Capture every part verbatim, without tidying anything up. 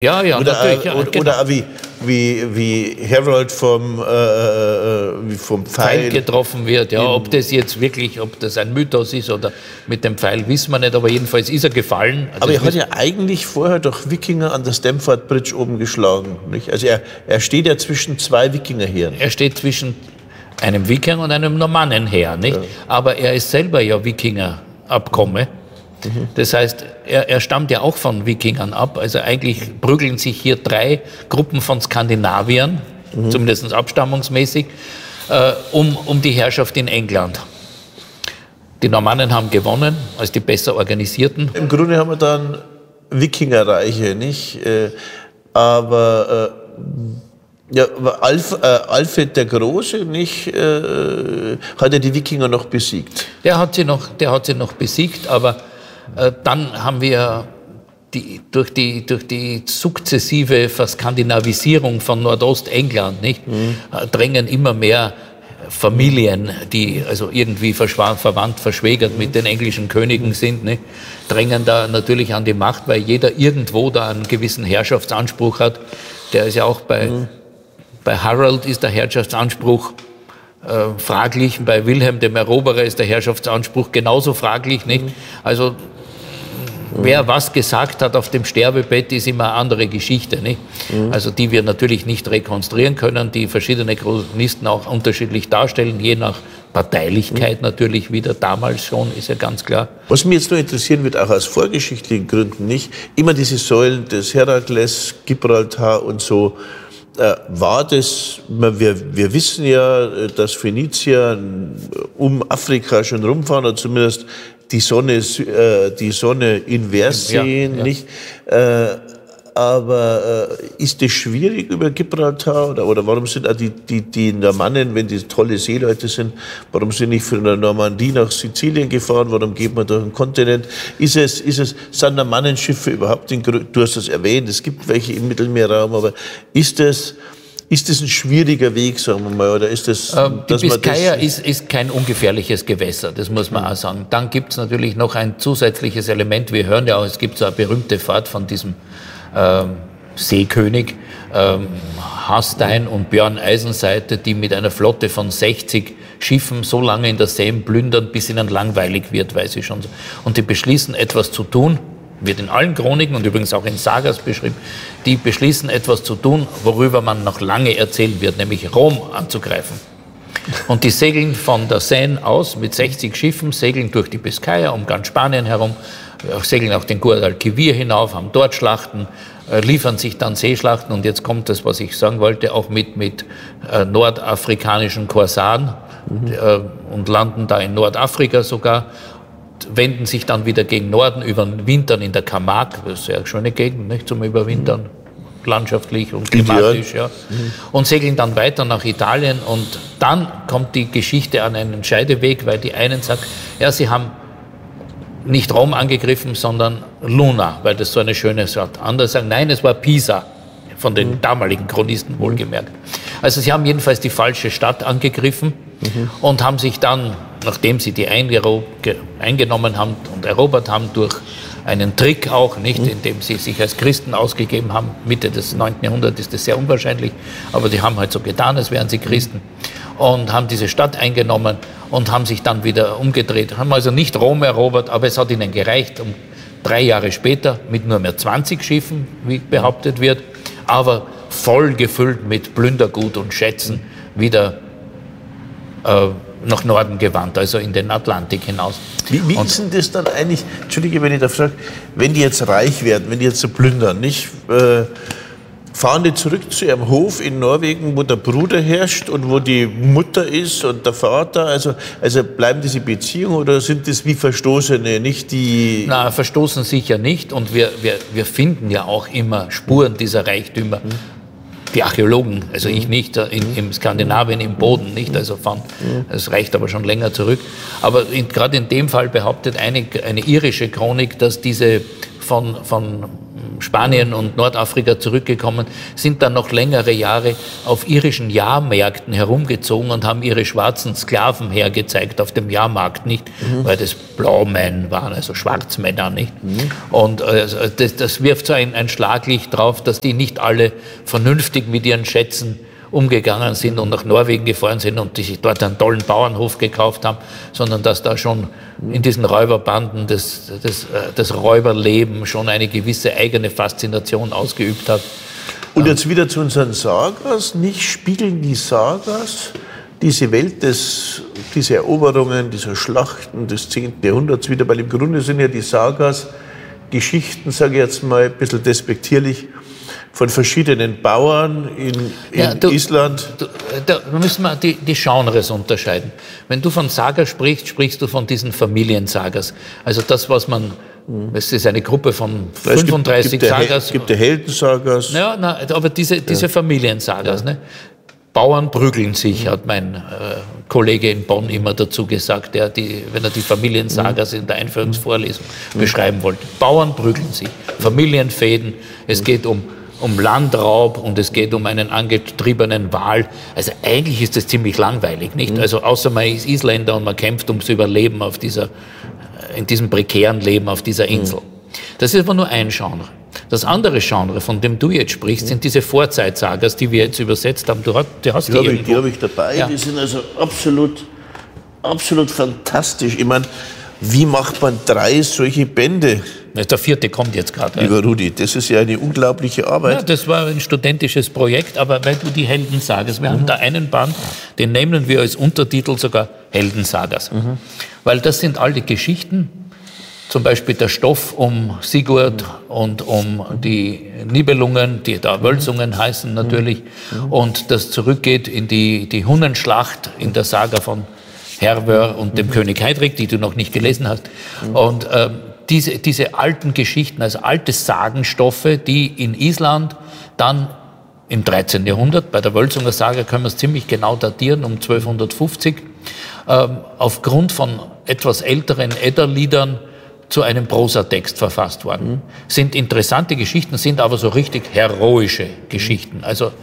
Ja, ja, oder, natürlich. Ja, oder, genau. oder wie, wie, wie Harold vom, äh, vom Pfeil, Pfeil getroffen wird. Ja, ob das jetzt wirklich, ob das ein Mythos ist oder mit dem Pfeil, wissen wir nicht, aber jedenfalls ist er gefallen. Aber er hat ja eigentlich vorher doch Wikinger an der Stamford Bridge oben geschlagen. Nicht? Also er, er steht ja zwischen zwei Wikingerheeren. Er steht zwischen einem Wikinger und einem Normannenheer, nicht? Ja. Aber er ist selber ja Wikingerabkomme. Mhm. Das heißt, er, er stammt ja auch von Wikingern ab. Also eigentlich prügeln sich hier drei Gruppen von Skandinaviern, mhm. zumindest abstammungsmäßig, äh, um, um die Herrschaft in England. Die Normannen haben gewonnen, als die besser organisierten. Im Grunde haben wir dann Wikingerreiche, nicht? Äh, aber äh, ja, Alf, äh, Alfred der Große, nicht? Äh, hat er die Wikinger noch besiegt? Der hat sie noch, der hat sie noch besiegt, aber äh, dann haben wir die, durch, die, durch die sukzessive Verskandinavisierung von Nordostengland, nicht? Mhm. Äh, drängen immer mehr Familien, die also irgendwie verwandt, verschwägert mit den englischen Königen sind, ne, drängen da natürlich an die Macht, weil jeder irgendwo da einen gewissen Herrschaftsanspruch hat. Der ist ja auch bei, mhm. bei Harold ist der Herrschaftsanspruch äh, fraglich, bei Wilhelm dem Eroberer ist der Herrschaftsanspruch genauso fraglich, nicht? Mhm. Also wer was gesagt hat auf dem Sterbebett, ist immer eine andere Geschichte, nicht? Mhm. Also die wir natürlich nicht rekonstruieren können, die verschiedene Chronisten auch unterschiedlich darstellen, je nach Parteilichkeit mhm. natürlich wieder, damals schon, ist ja ganz klar. Was mich jetzt nur interessieren wird, auch aus vorgeschichtlichen Gründen, nicht? Immer diese Säulen des Herakles, Gibraltar und so, äh, war das, wir, wir wissen ja, dass Phönizier um Afrika schon rumfahren, oder zumindest die Sonne, äh, die Sonne invers sehen, ja, ja. nicht? Äh, aber äh, ist das schwierig über Gibraltar? Oder, oder warum sind auch die, die, die Normannen, wenn die tolle Seeleute sind, warum sind nicht von der Normandie nach Sizilien gefahren? Warum geht man durch den Kontinent? Ist es, ist es, sind Normannenschiffe überhaupt in, du hast das erwähnt, es gibt welche im Mittelmeerraum, aber ist das, Ist das ein schwieriger Weg, sagen wir mal, oder ist das... Ähm, die Biskaya ist, ist kein ungefährliches Gewässer, das muss man auch sagen. Dann gibt es natürlich noch ein zusätzliches Element, wir hören ja auch, es gibt so eine berühmte Fahrt von diesem ähm, Seekönig, ähm, Hastein und Björn Eisenseite, die mit einer Flotte von sechzig Schiffen so lange in der Seine plündern, bis ihnen langweilig wird, weiß ich schon. Und die beschließen, etwas zu tun, wird in allen Chroniken und übrigens auch in Sagas beschrieben, die beschließen, etwas zu tun, worüber man noch lange erzählen wird, nämlich Rom anzugreifen. Und die segeln von der Seine aus mit sechzig Schiffen, segeln durch die Biskaya um ganz Spanien herum, segeln auch den Guadalquivir hinauf, haben dort Schlachten, liefern sich dann Seeschlachten und jetzt kommt das, was ich sagen wollte, auch mit, mit äh, nordafrikanischen Korsaren mhm. äh, und landen da in Nordafrika sogar, wenden sich dann wieder gegen Norden, überwintern in der Camargue, das ist eine sehr schöne Gegend, nicht, zum Überwintern, mhm. landschaftlich und klimatisch, ja. Mhm. Und segeln dann weiter nach Italien und dann kommt die Geschichte an einen Scheideweg, weil die einen sagen, ja, sie haben nicht Rom angegriffen, sondern Luna, weil das so eine schöne Stadt. Andere sagen, nein, es war Pisa, von den mhm. damaligen Chronisten wohlgemerkt. Also sie haben jedenfalls die falsche Stadt angegriffen mhm. und haben sich dann, nachdem sie die eingenommen haben und erobert haben, durch einen Trick auch, nicht, mhm. indem sie sich als Christen ausgegeben haben, Mitte des neunten Jahrhunderts ist das sehr unwahrscheinlich, aber die haben halt so getan, als wären sie Christen und haben diese Stadt eingenommen und haben sich dann wieder umgedreht, haben also nicht Rom erobert, aber es hat ihnen gereicht, um drei Jahre später mit nur mehr zwanzig Schiffen, wie behauptet wird, aber voll gefüllt mit Plündergut und Schätzen wieder äh, nach Norden gewandt, also in den Atlantik hinaus. Wie, wie ist denn das dann eigentlich, Entschuldige, wenn ich da frage, wenn die jetzt reich werden, wenn die jetzt so plündern, nicht, äh, fahren die zurück zu ihrem Hof in Norwegen, wo der Bruder herrscht und wo die Mutter ist und der Vater, also, also bleiben diese Beziehungen oder sind das wie Verstoßene, nicht die... Na, verstoßen sicher nicht und wir, wir, wir finden ja auch immer Spuren dieser Reichtümer. Mhm. Die Archäologen, also ich nicht, in, in Skandinavien im Boden, nicht, also von, es reicht aber schon länger zurück. Aber gerade in dem Fall behauptet eine, eine irische Chronik, dass diese von, von Spanien und Nordafrika zurückgekommen, sind dann noch längere Jahre auf irischen Jahrmärkten herumgezogen und haben ihre schwarzen Sklaven hergezeigt auf dem Jahrmarkt, nicht? Mhm. Weil das Blaumen waren, also Schwarzmänner, nicht? Mhm. Und äh, das, das wirft so ein, ein Schlaglicht drauf, dass die nicht alle vernünftig mit ihren Schätzen umgegangen sind und nach Norwegen gefahren sind und die sich dort einen tollen Bauernhof gekauft haben, sondern dass da schon in diesen Räuberbanden das, das, das Räuberleben schon eine gewisse eigene Faszination ausgeübt hat. Und jetzt wieder zu unseren Sagas. Nicht spiegeln die Sagas diese Welt, des, diese Eroberungen, dieser Schlachten des zehnten Jahrhunderts wieder, weil im Grunde sind ja die Sagas Geschichten, sage ich jetzt mal ein bisschen despektierlich, von verschiedenen Bauern in, in ja, du, Island. Du, da müssen wir die, die Genres unterscheiden. Wenn du von Saga sprichst, sprichst du von diesen Familiensagas. Also das, was man, es ist eine Gruppe von fünfunddreißig gibt, gibt Sagas. Es gibt ja Heldensagas. Ja, na, aber diese, diese ja. Familiensagas, ja. Ne? Bauern prügeln sich, hat mein äh, Kollege in Bonn immer dazu gesagt, der die, wenn er die Familiensagas in der Einführungsvorlesung mhm. beschreiben wollte. Bauern prügeln sich, Familienfäden, es geht um um Landraub und es geht um einen angetriebenen Wal. Also eigentlich ist das ziemlich langweilig, nicht? Also außer man ist Isländer und man kämpft ums Überleben auf dieser, in diesem prekären Leben auf dieser Insel. Das ist aber nur ein Genre. Das andere Genre, von dem du jetzt sprichst, sind diese Vorzeitsagas, die wir jetzt übersetzt haben. Du hast, du hast die, die habe ich, die habe ich dabei. Ja. Die sind also absolut, absolut fantastisch. Ich meine, wie macht man drei solche Bände? Der vierte kommt jetzt gerade. Lieber Rudi, das ist ja eine unglaubliche Arbeit. Ja, das war ein studentisches Projekt, aber weil du die Heldensagas, wir mhm. haben da einen Band, den nehmen wir als Untertitel sogar Heldensagas. Mhm. Weil das sind alte Geschichten, zum Beispiel der Stoff um Sigurd mhm. und um die Nibelungen, die da Wölsungen heißen natürlich, mhm. und das zurückgeht in die, die Hunnenschlacht in der Saga von Herwör und dem mhm. König Heidrek, die du noch nicht gelesen hast. Mhm. Und ähm, diese, diese alten Geschichten, also alte Sagenstoffe, die in Island dann im dreizehnten Jahrhundert, bei der Wölsunger Saga können wir es ziemlich genau datieren, um zwölfhundertfünfzig, ähm, aufgrund von etwas älteren Edda-Liedern zu einem Prosatext verfasst worden. Mhm. Sind interessante Geschichten, sind aber so richtig heroische Geschichten. Also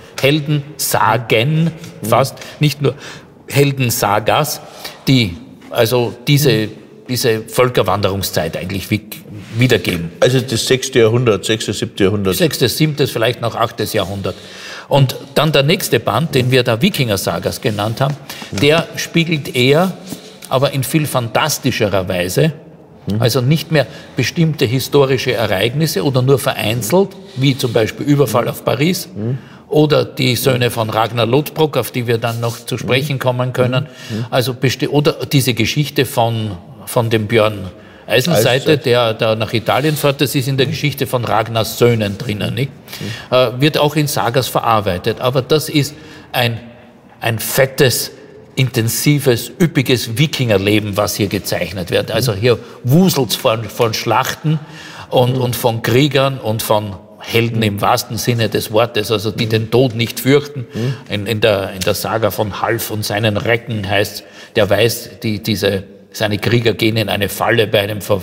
Heldensagen mhm. fast, nicht nur Heldensagas, die also diese, diese Völkerwanderungszeit eigentlich wiedergeben. Also das sechste Jahrhundert, sechste, siebte Jahrhundert. Sechstes, siebtes, vielleicht noch achtes Jahrhundert. Und dann der nächste Band, den wir da Wikinger-Sagas genannt haben, der spiegelt eher, aber in viel fantastischerer Weise, also nicht mehr bestimmte historische Ereignisse oder nur vereinzelt, wie zum Beispiel Überfall auf Paris, oder die Söhne von Ragnar Lodbrok, auf die wir dann noch zu sprechen kommen können. Also oder diese Geschichte von, von dem Björn Eisenseite, der da nach Italien fährt, das ist in der Geschichte von Ragnars Söhnen drinnen, nicht? Äh, wird auch in Sagas verarbeitet. Aber das ist ein, ein fettes, intensives, üppiges Wikingerleben, was hier gezeichnet wird. Also hier wuselt's von, von Schlachten und, und von Kriegern und von Helden im wahrsten Sinne des Wortes, also die den Tod nicht fürchten. In, in, der, in der Saga von Half und seinen Recken heißt, der weiß, die, diese, seine Krieger gehen in eine Falle bei einem ver,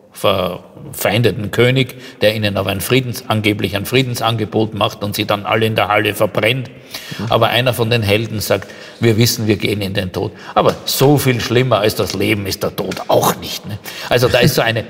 verfeindeten König, der ihnen aber ein Friedens, angeblich ein Friedensangebot macht und sie dann alle in der Halle verbrennt. Aber einer von den Helden sagt, wir wissen, wir gehen in den Tod. Aber so viel schlimmer als das Leben ist der Tod auch nicht. Ne? Also da ist so eine,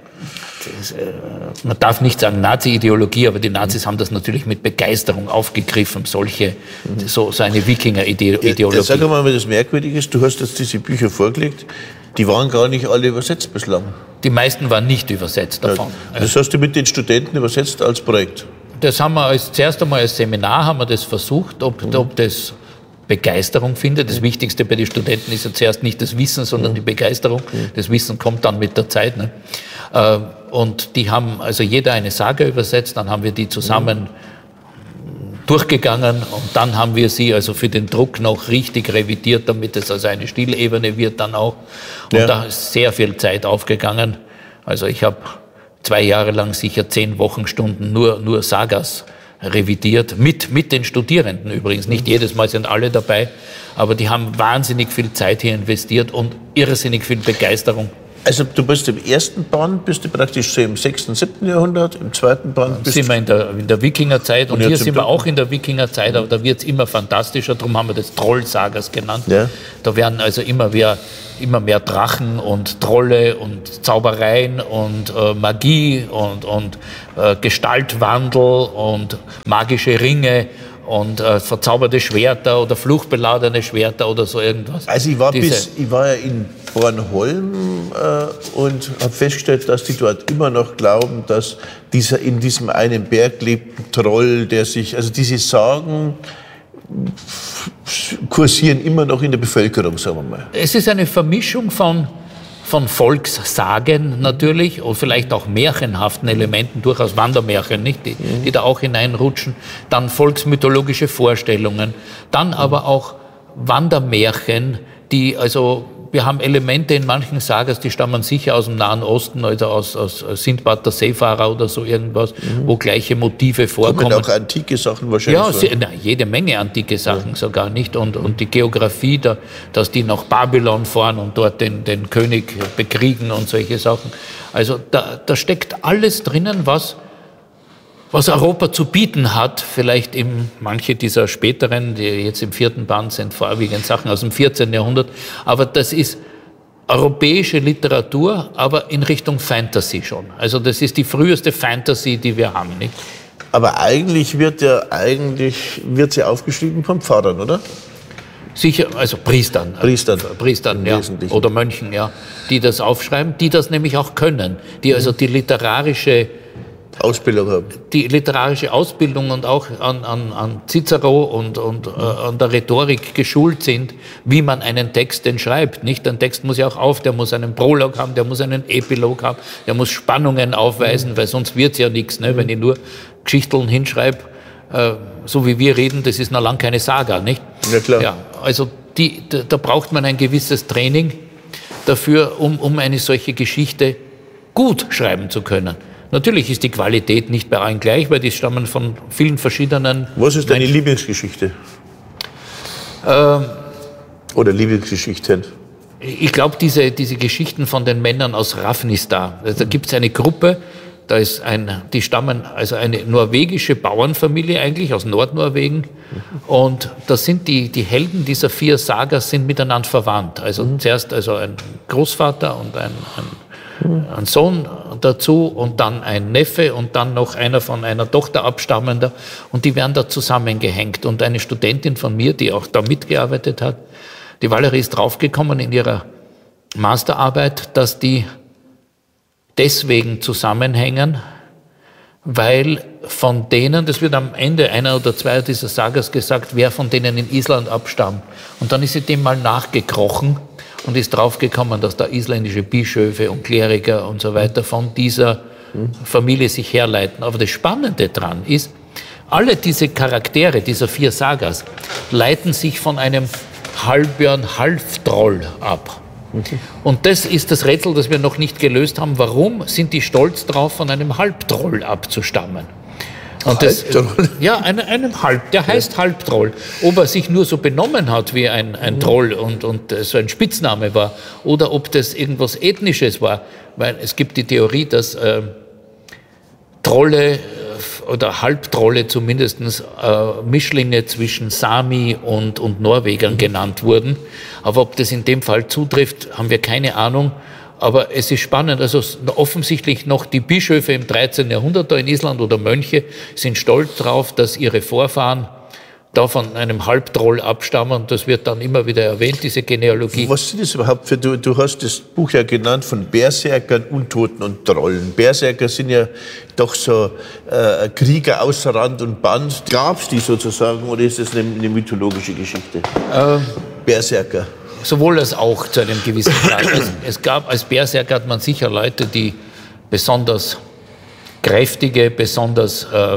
man darf nicht sagen Nazi-Ideologie, aber die Nazis haben das natürlich mit Begeisterung aufgegriffen, solche, so, so eine Wikinger-Ideologie. Ja, sag mal, was das merkwürdig ist, du hast jetzt diese Bücher vorgelegt, die waren gar nicht alle übersetzt bislang. Die meisten waren nicht übersetzt davon. Ja, das hast du mit den Studenten übersetzt als Projekt? Das haben wir als, zuerst einmal als Seminar haben wir das versucht, ob, mhm. ob das Begeisterung findet. Das Wichtigste bei den Studenten ist ja zuerst nicht das Wissen, sondern mhm. die Begeisterung. Mhm. Das Wissen kommt dann mit der Zeit. Ne? Und die haben also jeder eine Saga übersetzt, dann haben wir die zusammen mhm. durchgegangen und dann haben wir sie also für den Druck noch richtig revidiert, damit es also eine Stilebene wird dann auch. Und ja. da ist sehr viel Zeit aufgegangen. Also ich habe zwei Jahre lang sicher zehn Wochenstunden nur, nur Sagas revidiert, mit, mit den Studierenden übrigens. Nicht jedes Mal sind alle dabei, aber die haben wahnsinnig viel Zeit hier investiert und irrsinnig viel Begeisterung. Also du bist im ersten Band, bist du praktisch so im sechsten, siebten Jahrhundert, im zweiten Band bist sind wir in der, in der Wikingerzeit und, und hier sind wir auch in der Wikingerzeit, aber da wird es immer fantastischer, darum haben wir das Trollsagas genannt. Ja. Da werden also immer mehr, immer mehr Drachen und Trolle und Zaubereien und äh, Magie und, und äh, Gestaltwandel und magische Ringe und äh, verzauberte Schwerter oder fluchbeladene Schwerter oder so irgendwas. Also ich war, bis, ich war ja in Bornholm äh, und habe festgestellt, dass die dort immer noch glauben, dass dieser in diesem einen Berg lebt ein Troll, der sich, also diese Sagen kursieren immer noch in der Bevölkerung, sagen wir mal. Es ist eine Vermischung von von Volkssagen natürlich und vielleicht auch märchenhaften Elementen, durchaus Wandermärchen, nicht, die, die da auch hineinrutschen, dann volksmythologische Vorstellungen, dann aber auch Wandermärchen, die also, wir haben Elemente in manchen Sagas, die stammen sicher aus dem Nahen Osten, also aus, aus Sindbad der Seefahrer oder so irgendwas, mhm. wo gleiche Motive vorkommen. Kommen auch antike Sachen wahrscheinlich. Ja, sie, na, jede Menge antike Sachen ja. sogar nicht. Und, und die Geografie, da, dass die nach Babylon fahren und dort den, den König bekriegen und solche Sachen. Also da, da steckt alles drinnen, was was Europa zu bieten hat, vielleicht eben manche dieser späteren, die jetzt im vierten Band sind, vorwiegend Sachen aus dem vierzehnten Jahrhundert, aber das ist europäische Literatur, aber in Richtung Fantasy schon. Also das ist die früheste Fantasy, die wir haben, nicht? Aber eigentlich wird ja eigentlich wird sie aufgeschrieben von Pfarrern, oder? Sicher, also Priestern. Priestern. Priestern, ja. Oder Mönchen, ja. Die das aufschreiben, die das nämlich auch können. Die also die literarische Ausbildung haben. Die literarische Ausbildung und auch an, an, an Cicero und, und äh, an der Rhetorik geschult sind, wie man einen Text denn schreibt. Nicht? Ein Text muss ja auch auf, der muss einen Prolog haben, der muss einen Epilog haben, der muss Spannungen aufweisen, mhm. weil sonst wird's ja nichts. Ne? Mhm. Wenn ich nur Geschichteln hinschreibe, äh, so wie wir reden, das ist noch lang keine Saga. Nicht? Ja, klar. Ja, also die, da, da braucht man ein gewisses Training dafür, um, um eine solche Geschichte gut schreiben zu können. Natürlich ist die Qualität nicht bei allen gleich, weil die stammen von vielen verschiedenen... Was ist deine Menschen. Lieblingsgeschichte? Ähm, Oder Lieblingsgeschichten? Ich glaube, diese, diese Geschichten von den Männern aus Ravnistar. Da gibt es eine Gruppe, da ist ein, die stammen, also eine norwegische Bauernfamilie eigentlich, aus Nordnorwegen. Und das sind die, die Helden dieser vier Sagas sind miteinander verwandt. Also mhm. zuerst also ein Großvater und ein... ein ein Sohn dazu und dann ein Neffe und dann noch einer von einer Tochter abstammender und die werden da zusammengehängt. Und eine Studentin von mir, die auch da mitgearbeitet hat, die Valerie ist draufgekommen in ihrer Masterarbeit, dass die deswegen zusammenhängen, weil von denen, das wird am Ende einer oder zwei dieser Sagas gesagt, wer von denen in Island abstammt. Und dann ist sie dem mal nachgekrochen und ist draufgekommen, dass da isländische Bischöfe und Kleriker und so weiter von dieser Familie sich herleiten. Aber das Spannende dran ist, alle diese Charaktere dieser vier Sagas leiten sich von einem Halbjörn Halftroll ab. Okay. Und das ist das Rätsel, das wir noch nicht gelöst haben. Warum sind die stolz drauf, von einem Halbtroll abzustammen? Und das, ja, einem, einem Halb, der heißt ja. Halbtroll. Ob er sich nur so benommen hat wie ein, ein Troll und, und so ein Spitzname war oder ob das irgendwas Ethnisches war. Weil es gibt die Theorie, dass äh, Trolle oder Halbtrolle zumindest äh, Mischlinge zwischen Sami und, und Norwegern genannt wurden. Aber ob das in dem Fall zutrifft, haben wir keine Ahnung. Aber es ist spannend, also offensichtlich noch die Bischöfe im dreizehnten Jahrhundert da in Island oder Mönche sind stolz darauf, dass ihre Vorfahren da von einem Halbtroll abstammen. Und das wird dann immer wieder erwähnt, diese Genealogie. Was sind das überhaupt für, du, du hast das Buch ja genannt von Berserkern, Untoten und Trollen. Berserker sind ja doch so äh, Krieger außer Rand und Band. Gab es die sozusagen oder ist das eine, eine mythologische Geschichte? Ähm, Berserker. Sowohl als auch zu einem gewissen Grad. Es, es gab, als Berserker hat man sicher Leute, die besonders kräftige, besonders äh,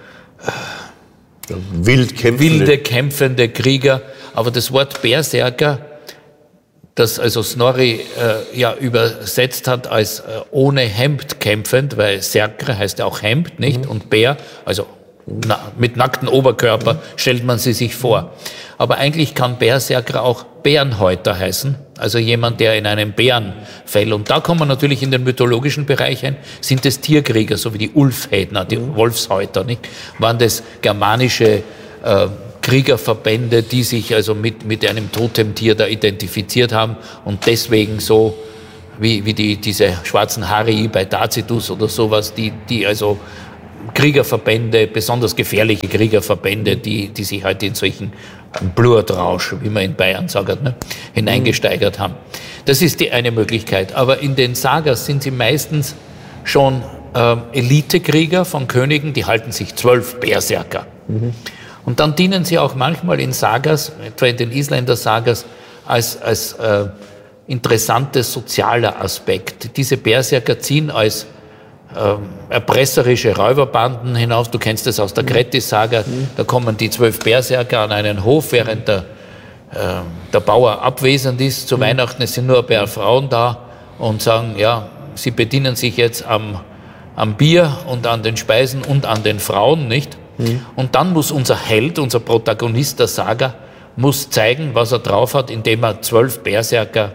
wild kämpfende. wilde, kämpfende Krieger. Aber das Wort Berserker, das also Snorri äh, ja übersetzt hat als äh, ohne Hemd kämpfend, weil Serker heißt ja auch Hemd, nicht? Mhm. Und Bär, also na, mit nacktem Oberkörper, stellt man sie sich vor. Aber eigentlich kann Berserker auch Bärenhäuter heißen, also jemand, der in einem Bärenfell, und da kommen wir natürlich in den mythologischen Bereich ein, sind es Tierkrieger, so wie die Ulfhädner, die mhm. Wolfshäuter, nicht? Waren das germanische äh, Kriegerverbände, die sich also mit, mit einem Totemtier da identifiziert haben und deswegen so, wie, wie die, diese schwarzen Harii bei Tacitus oder sowas, die, die also Kriegerverbände, besonders gefährliche Kriegerverbände, die, die sich halt in solchen Blutrausch, wie man in Bayern sagt, ne, hineingesteigert haben. Das ist die eine Möglichkeit. Aber in den Sagas sind sie meistens schon äh, Elitekrieger von Königen, die halten sich zwölf Berserker. Mhm. Und dann dienen sie auch manchmal in Sagas, etwa in den Isländer-Sagas, als, als äh, interessanter sozialer Aspekt. Diese Berserker ziehen als äh, erpresserische Räuberbanden hinauf. Du kennst das aus der Grettis-Saga. Mhm. Da kommen die zwölf Berserker an einen Hof, während der, äh, der Bauer abwesend ist. Zu mhm. Weihnachten sind nur ein paar Frauen da und sagen, ja, sie bedienen sich jetzt am, am Bier und an den Speisen und an den Frauen, nicht? Mhm. Und dann muss unser Held, unser Protagonist der Saga, muss zeigen, was er drauf hat, indem er zwölf Berserker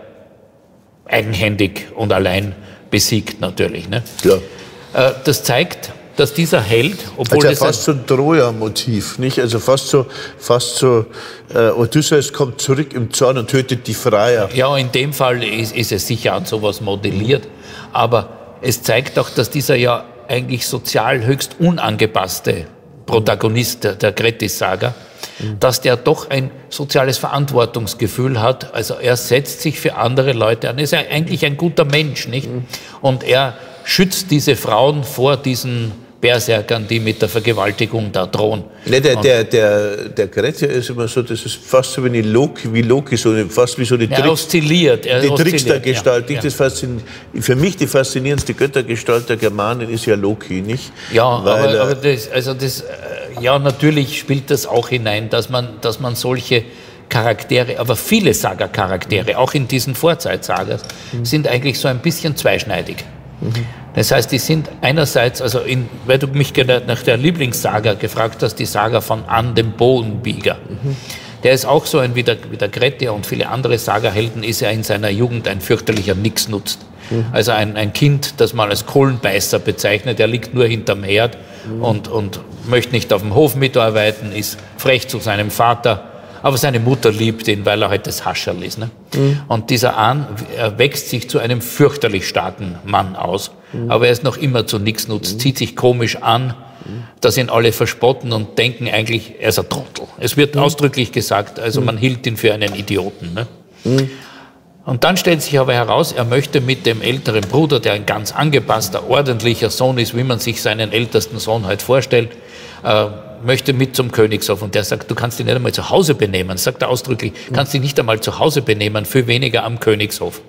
eigenhändig und allein besiegt natürlich. Ne? Ja. Das zeigt, dass dieser Held, obwohl also das fast so ein Troja-Motiv, nicht? Also fast so, fast so. Äh, Odysseus kommt zurück im Zorn und tötet die Freier. Ja, in dem Fall ist, ist es sicher an sowas modelliert, aber es zeigt auch, dass dieser ja eigentlich sozial höchst unangepasste Protagonist der, der Grettis-Saga, mhm. dass der doch ein soziales Verantwortungsgefühl hat. Also er setzt sich für andere Leute an. Er ist ja eigentlich ein guter Mensch, nicht? Mhm. Und er schützt diese Frauen vor diesen Berserkern, die mit der Vergewaltigung da drohen. Ne, der, der, der, der Grettir ist immer so, das ist fast so wie eine Loki, wie Loki, so eine, fast wie so eine Trick, er oszilliert, er die Trickstergestalt. Ja, ja. Das faszin, für mich die faszinierendste Göttergestalt der Germanen ist ja Loki, nicht? Ja, Weil, aber, aber das, also das, ja, natürlich spielt das auch hinein, dass man, dass man solche Charaktere, aber viele Saga-Charaktere, auch in diesen Vorzeitsagas, mhm. sind eigentlich so ein bisschen zweischneidig. Mhm. Das heißt, die sind einerseits, also in, weil du mich nach der Lieblingssaga gefragt hast, die Saga von An dem Bogenbieger. Mhm. Der ist auch so ein wie der, wie der Grettir und viele andere Saga-Helden, ist er in seiner Jugend ein fürchterlicher Nichtsnutz. Mhm. Also ein, ein Kind, das man als Kohlenbeißer bezeichnet, der liegt nur hinterm Herd mhm. und, und möchte nicht auf dem Hof mitarbeiten, ist frech zu seinem Vater. Aber seine Mutter liebt ihn, weil er halt das Hascherl ist. Ne? Mhm. Und dieser Ahn wächst sich zu einem fürchterlich starken Mann aus. Mhm. Aber er ist noch immer zu nichts nutzt, mhm. zieht sich komisch an, mhm. dass ihn alle verspotten und denken eigentlich, er ist ein Trottel. Es wird mhm. ausdrücklich gesagt, also mhm. man hielt ihn für einen Idioten. Ne? Mhm. Und dann stellt sich aber heraus, er möchte mit dem älteren Bruder, der ein ganz angepasster, ordentlicher Sohn ist, wie man sich seinen ältesten Sohn halt vorstellt, äh, möchte mit zum Königshof. Und der sagt, du kannst dich nicht einmal zu Hause benehmen, sagt er ausdrücklich, kannst dich nicht einmal zu Hause benehmen, viel weniger am Königshof.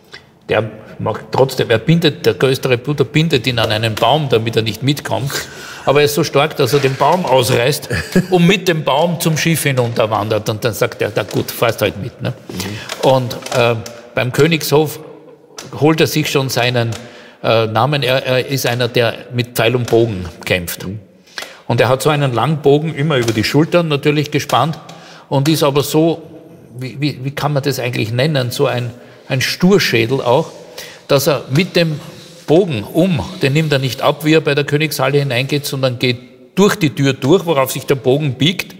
Der macht trotzdem, er bindet, der größere Bruder bindet ihn an einen Baum, damit er nicht mitkommt. Aber er ist so stark, dass er den Baum ausreißt und mit dem Baum zum Schiff hinunterwandert. Und dann sagt er, na gut, fahrst halt mit. Ne? Mhm. Und äh, beim Königshof holt er sich schon seinen äh, Namen. Er, er ist einer, der mit Pfeil und Bogen kämpft. Mhm. Und er hat so einen Langbogen, immer über die Schultern natürlich gespannt, und ist aber so, wie, wie, wie kann man das eigentlich nennen, so ein, ein Sturschädel auch, dass er mit dem Bogen um, den nimmt er nicht ab, wie er bei der Königshalle hineingeht, sondern geht durch die Tür durch, worauf sich der Bogen biegt.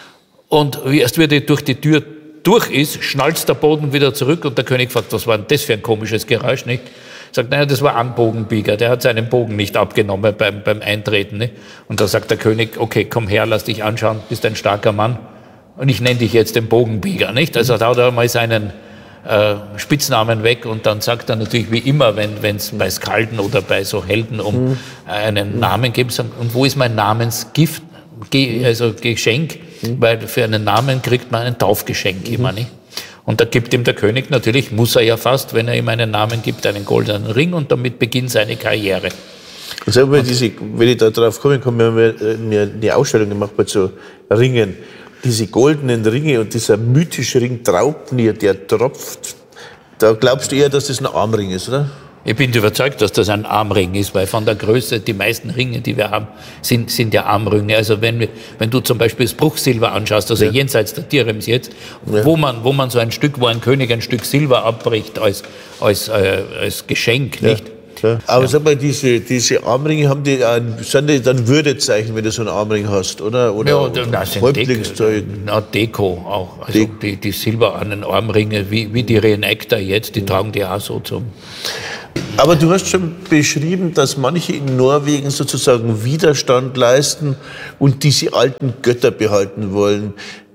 Und erst wie er durch die Tür durch ist, schnalzt der Boden wieder zurück und der König fragt, was war denn das für ein komisches Geräusch, nicht? Sagt, naja, das war ein Bogenbieger, der hat seinen Bogen nicht abgenommen beim, beim Eintreten. Ne? Und da sagt der König, okay, komm her, lass dich anschauen, bist ein starker Mann und ich nenne dich jetzt den Bogenbieger. Nicht? Also da hat er mal seinen äh, Spitznamen weg, und dann sagt er natürlich wie immer, wenn es bei Skalden oder bei so Helden um äh, einen Namen geht, sagt, und wo ist mein Namensgift, Ge also Geschenk, weil für einen Namen kriegt man ein Taufgeschenk mhm. immer, nicht? Und da gibt ihm der König natürlich, muss er ja fast, wenn er ihm einen Namen gibt, einen goldenen Ring, und damit beginnt seine Karriere. Also wenn, diese, wenn ich da drauf kommen kann, wir haben ja eine Ausstellung gemacht bei so Ringen. Diese goldenen Ringe und dieser mythische Ring Draupnir, der tropft, da glaubst du eher, dass das ein Armring ist, oder? Ich bin überzeugt, dass das ein Armring ist, weil von der Größe, die meisten Ringe, die wir haben, sind, sind ja Armringe. Also wenn, wenn du zum Beispiel das Bruchsilber anschaust, also ja. jenseits der Tirems jetzt, ja. wo, man, wo man so ein Stück, wo ein König ein Stück Silber abbricht als, als, äh, als Geschenk, ja. nicht? Ja. Aber ja. sag mal, diese, diese Armringe, haben die ein, sind die dann Würdezeichen, wenn du so einen Armring hast, oder? Oder, ja, oder das sind Häuptlingszeichen? Na, Deko auch. Also De die, die silbernen Armringe, wie, wie die Reenactor jetzt, die mhm. tragen die auch so zum... Aber du hast schon beschrieben, dass manche in Norwegen sozusagen Widerstand leisten und diese alten Götter behalten wollen.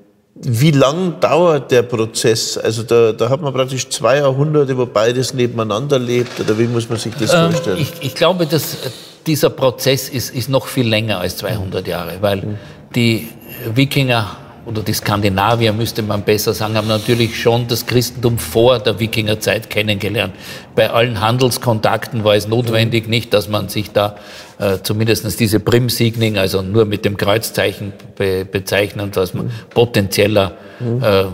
Wie lang dauert der Prozess? Also da, da hat man praktisch zwei Jahrhunderte, wo beides nebeneinander lebt. Oder wie muss man sich das ähm, vorstellen? Ich, ich glaube, dass dieser Prozess ist, ist noch viel länger als zweihundert Jahre, weil mhm. die Wikinger oder die Skandinavier, müsste man besser sagen, haben natürlich schon das Christentum vor der Wikingerzeit kennengelernt. Bei allen Handelskontakten war es notwendig, nicht, dass man sich da äh, zumindest diese Primsigning, also nur mit dem Kreuzzeichen be bezeichnet, dass man potenzieller äh,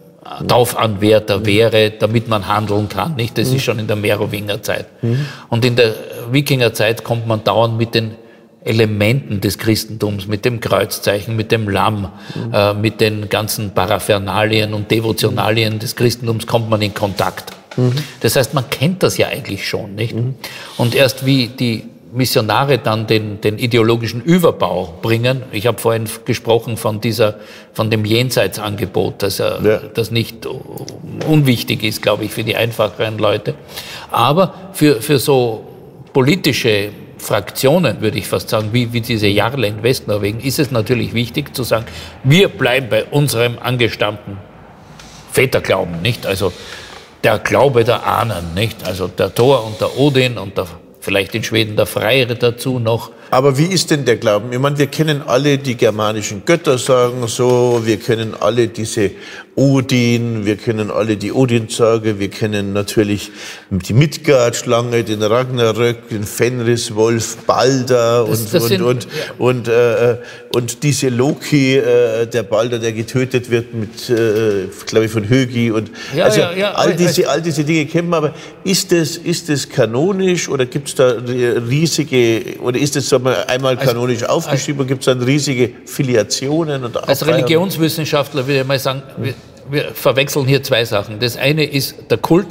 Taufanwärter wäre, damit man handeln kann. Nicht? Das ist schon in der Merowingerzeit. Und in der Wikingerzeit kommt man dauernd mit den Elementen des Christentums, mit dem Kreuzzeichen, mit dem Lamm, mhm. äh, mit den ganzen Paraphernalien und Devotionalien des Christentums kommt man in Kontakt. Mhm. Das heißt, man kennt das ja eigentlich schon, nicht? Mhm. Und erst wie die Missionare dann den, den ideologischen Überbau bringen, ich habe vorhin gesprochen von dieser, von dem Jenseitsangebot, dass er, ja. das nicht unwichtig ist, glaube ich, für die einfacheren Leute, aber für, für so politische Fraktionen, würde ich fast sagen, wie, wie diese Jarle in Westnorwegen, ist es natürlich wichtig zu sagen, wir bleiben bei unserem angestammten Väterglauben, nicht? Also der Glaube der Ahnen, nicht? Also der Thor und der Odin und der, vielleicht in Schweden der Freyr dazu noch. Aber wie ist denn der Glauben? Ich meine, wir kennen alle die germanischen Götter, sagen so, wir kennen alle diese Odin, wir kennen alle die Odinsage, wir kennen natürlich die Midgard-Schlange, den Ragnarök, den Fenriswolf, Balder und, das, das und, sind, und, ja. und, äh, und diese Loki, äh, der Balder, der getötet wird mit, äh, glaube ich, von Högi und ja, also ja, ja, all, diese, all diese Dinge kennen wir, aber ist das, ist das kanonisch oder gibt es da riesige, oder ist das so einmal kanonisch also, aufgeschrieben und gibt es dann riesige Filiationen? Und als Religionswissenschaftler würde ich mal sagen, wir, wir verwechseln hier zwei Sachen. Das eine ist der Kult,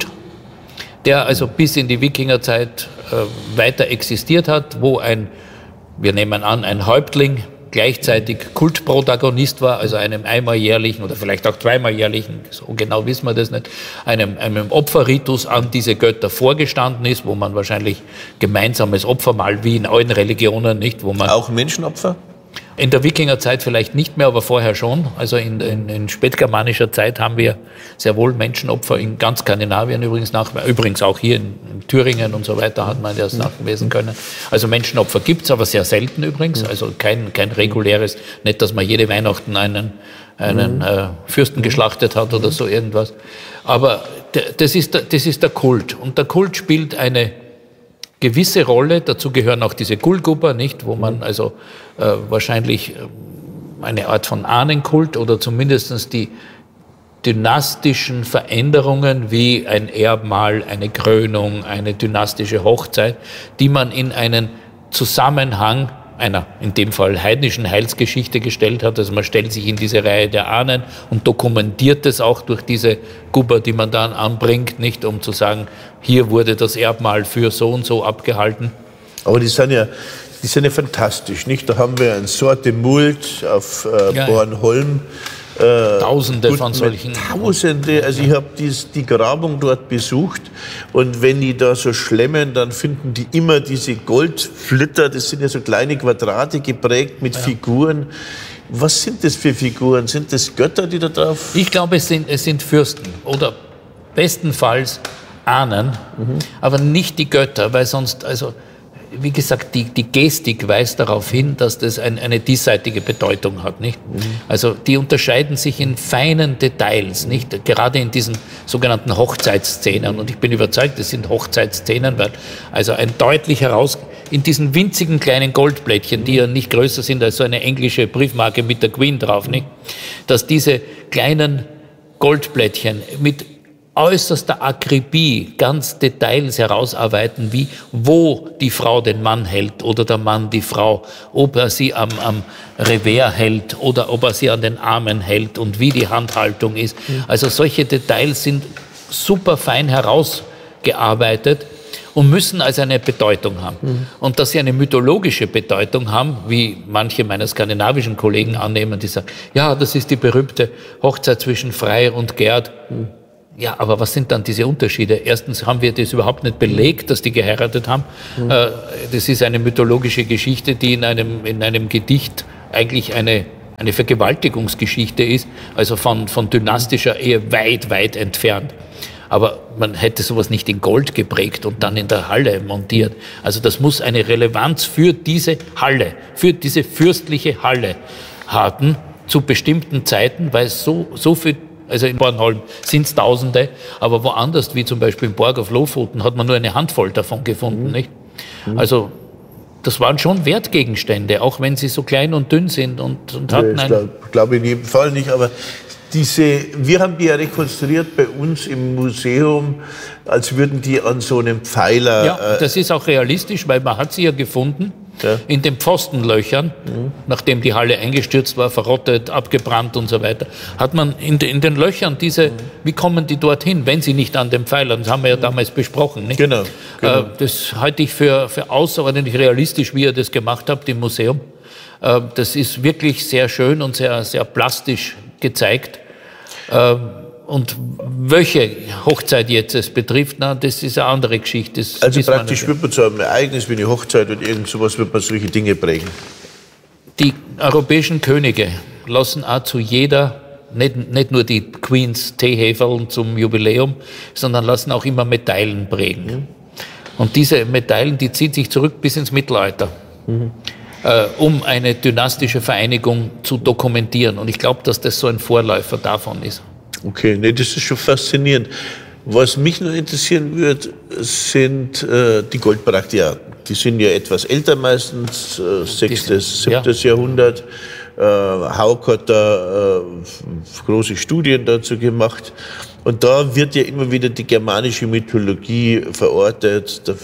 der also bis in die Wikingerzeit äh, weiter existiert hat, wo ein, wir nehmen an, ein Häuptling gleichzeitig Kultprotagonist war, also einem einmal jährlichen oder vielleicht auch zweimal jährlichen, so genau wissen wir das nicht, einem, einem Opferritus an diese Götter vorgestanden ist, wo man wahrscheinlich gemeinsames Opfermahl wie in allen Religionen, nicht, wo man... Auch Menschenopfer? In der Wikingerzeit vielleicht nicht mehr, aber vorher schon. Also in, in, in spätgermanischer Zeit haben wir sehr wohl Menschenopfer in ganz Skandinavien übrigens nach, übrigens auch hier in, in Thüringen und so weiter hat man das nachweisen können. Also Menschenopfer gibt's, aber sehr selten übrigens. Also kein, kein reguläres, nicht, dass man jede Weihnachten einen, einen äh, Fürsten geschlachtet hat oder so irgendwas. Aber das ist, der, das ist der Kult. Und der Kult spielt eine gewisse Rolle, dazu gehören auch diese Gullgubber, nicht, wo man also äh, wahrscheinlich äh, eine Art von Ahnenkult oder zumindest die dynastischen Veränderungen wie ein Erbmahl, eine Krönung, eine dynastische Hochzeit, die man in einen Zusammenhang einer, in dem Fall heidnischen Heilsgeschichte gestellt hat. Also man stellt sich in diese Reihe der Ahnen und dokumentiert es auch durch diese Gubber, die man dann anbringt, nicht um zu sagen, hier wurde das Erbmahl für so und so abgehalten. Aber die sind ja, die sind ja fantastisch, nicht? Da haben wir ein Sorte Mult auf äh, ja, Bornholm. Äh, Tausende von solchen. Tausende, also ich habe die Grabung dort besucht und wenn die da so schlemmen, dann finden die immer diese Goldflitter, das sind ja so kleine Quadrate geprägt mit ja. Figuren. Was sind das für Figuren? Sind das Götter, die da drauf? Ich glaube, es sind, es sind Fürsten oder bestenfalls Ahnen, mhm. aber nicht die Götter, weil sonst, also wie gesagt, die, die Gestik weist darauf hin, dass das ein, eine diesseitige Bedeutung hat, nicht? Mhm. Also die unterscheiden sich in feinen Details, nicht? Gerade in diesen sogenannten Hochzeitsszenen. Und ich bin überzeugt, das sind Hochzeitsszenen, weil also ein deutlich heraus in diesen winzigen kleinen Goldblättchen, die ja nicht größer sind als so eine englische Briefmarke mit der Queen drauf, nicht? Dass diese kleinen Goldblättchen mit äußerster Akribie ganz Details herausarbeiten, wie wo die Frau den Mann hält oder der Mann die Frau, ob er sie am, am Revers hält oder ob er sie an den Armen hält und wie die Handhaltung ist. Mhm. Also solche Details sind super fein herausgearbeitet und müssen also eine Bedeutung haben. Mhm. Und dass sie eine mythologische Bedeutung haben, wie manche meiner skandinavischen Kollegen annehmen, die sagen, ja, das ist die berühmte Hochzeit zwischen Freyr und Gerd. Mhm. Ja, aber was sind dann diese Unterschiede? Erstens haben wir das überhaupt nicht belegt, dass die geheiratet haben. Mhm. Das ist eine mythologische Geschichte, die in einem, in einem Gedicht eigentlich eine, eine Vergewaltigungsgeschichte ist, also von, von dynastischer Ehe weit, weit entfernt. Aber man hätte sowas nicht in Gold geprägt und dann in der Halle montiert. Also das muss eine Relevanz für diese Halle, für diese fürstliche Halle haben, zu bestimmten Zeiten, weil so, so viel. Also in Bornholm sind es Tausende, aber woanders, wie zum Beispiel in Borg auf Lofoten, hat man nur eine Handvoll davon gefunden, mhm. nicht? Also das waren schon Wertgegenstände, auch wenn sie so klein und dünn sind und, und hatten nee, ich glaube glaub in jedem Fall nicht, aber diese, wir haben die ja rekonstruiert bei uns im Museum, als würden die an so einem Pfeiler... Ja, äh, das ist auch realistisch, weil man hat sie ja gefunden. Ja. In den Pfostenlöchern, mhm. nachdem die Halle eingestürzt war, verrottet, abgebrannt und so weiter, hat man in, de, in den Löchern diese, mhm. wie kommen die dorthin, wenn sie nicht an den Pfeilern, das haben wir ja damals besprochen. Nicht? Genau, genau. Äh, das halte ich für, für außerordentlich realistisch, wie ihr das gemacht habt im Museum. Äh, das ist wirklich sehr schön und sehr, sehr plastisch gezeigt. Äh, Und welche Hochzeit jetzt es betrifft, na, das ist eine andere Geschichte. Das also praktisch wird man zu einem Ereignis wie eine Hochzeit und irgend sowas, wird man solche Dinge prägen. Die europäischen Könige lassen auch zu jeder, nicht, nicht nur die Queens Teehäferln zum Jubiläum, sondern lassen auch immer Medaillen prägen. Mhm. Und diese Medaillen, die ziehen sich zurück bis ins Mittelalter, mhm. äh, um eine dynastische Vereinigung zu dokumentieren. Und ich glaube, dass das so ein Vorläufer davon ist. Okay, nee, das ist schon faszinierend. Was mich noch interessieren würde, sind äh, die Goldbrakteaten. Die sind ja etwas älter meistens, äh, sechstes, siebtes Ja. Jahrhundert. Äh, Hauck hat da äh, große Studien dazu gemacht. Und da wird ja immer wieder die germanische Mythologie verortet. Da,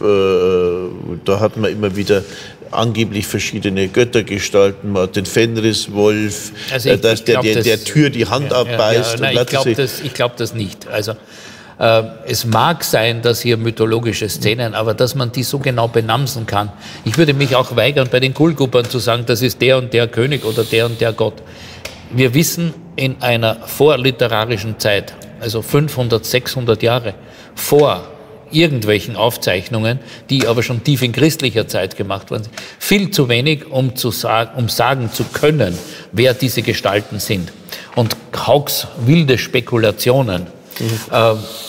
äh, da hat man immer wieder angeblich verschiedene Göttergestalten, man hat den Fenriswolf, also ich, dass ich glaub, der, der, der Tür die Hand ja, abbeißt. Ja, ja, nein, ich glaube das, glaub das nicht. Also, äh, es mag sein, dass hier mythologische Szenen, aber dass man die so genau benamsen kann. Ich würde mich auch weigern, bei den Kulgubern zu sagen, das ist der und der König oder der und der Gott. Wir wissen, in einer vorliterarischen Zeit, also fünfhundert, sechshundert Jahre vor irgendwelchen Aufzeichnungen, die aber schon tief in christlicher Zeit gemacht worden sind, viel zu wenig, um, zu sagen, um sagen zu können, wer diese Gestalten sind. Und Haucks wilde Spekulationen mhm. äh,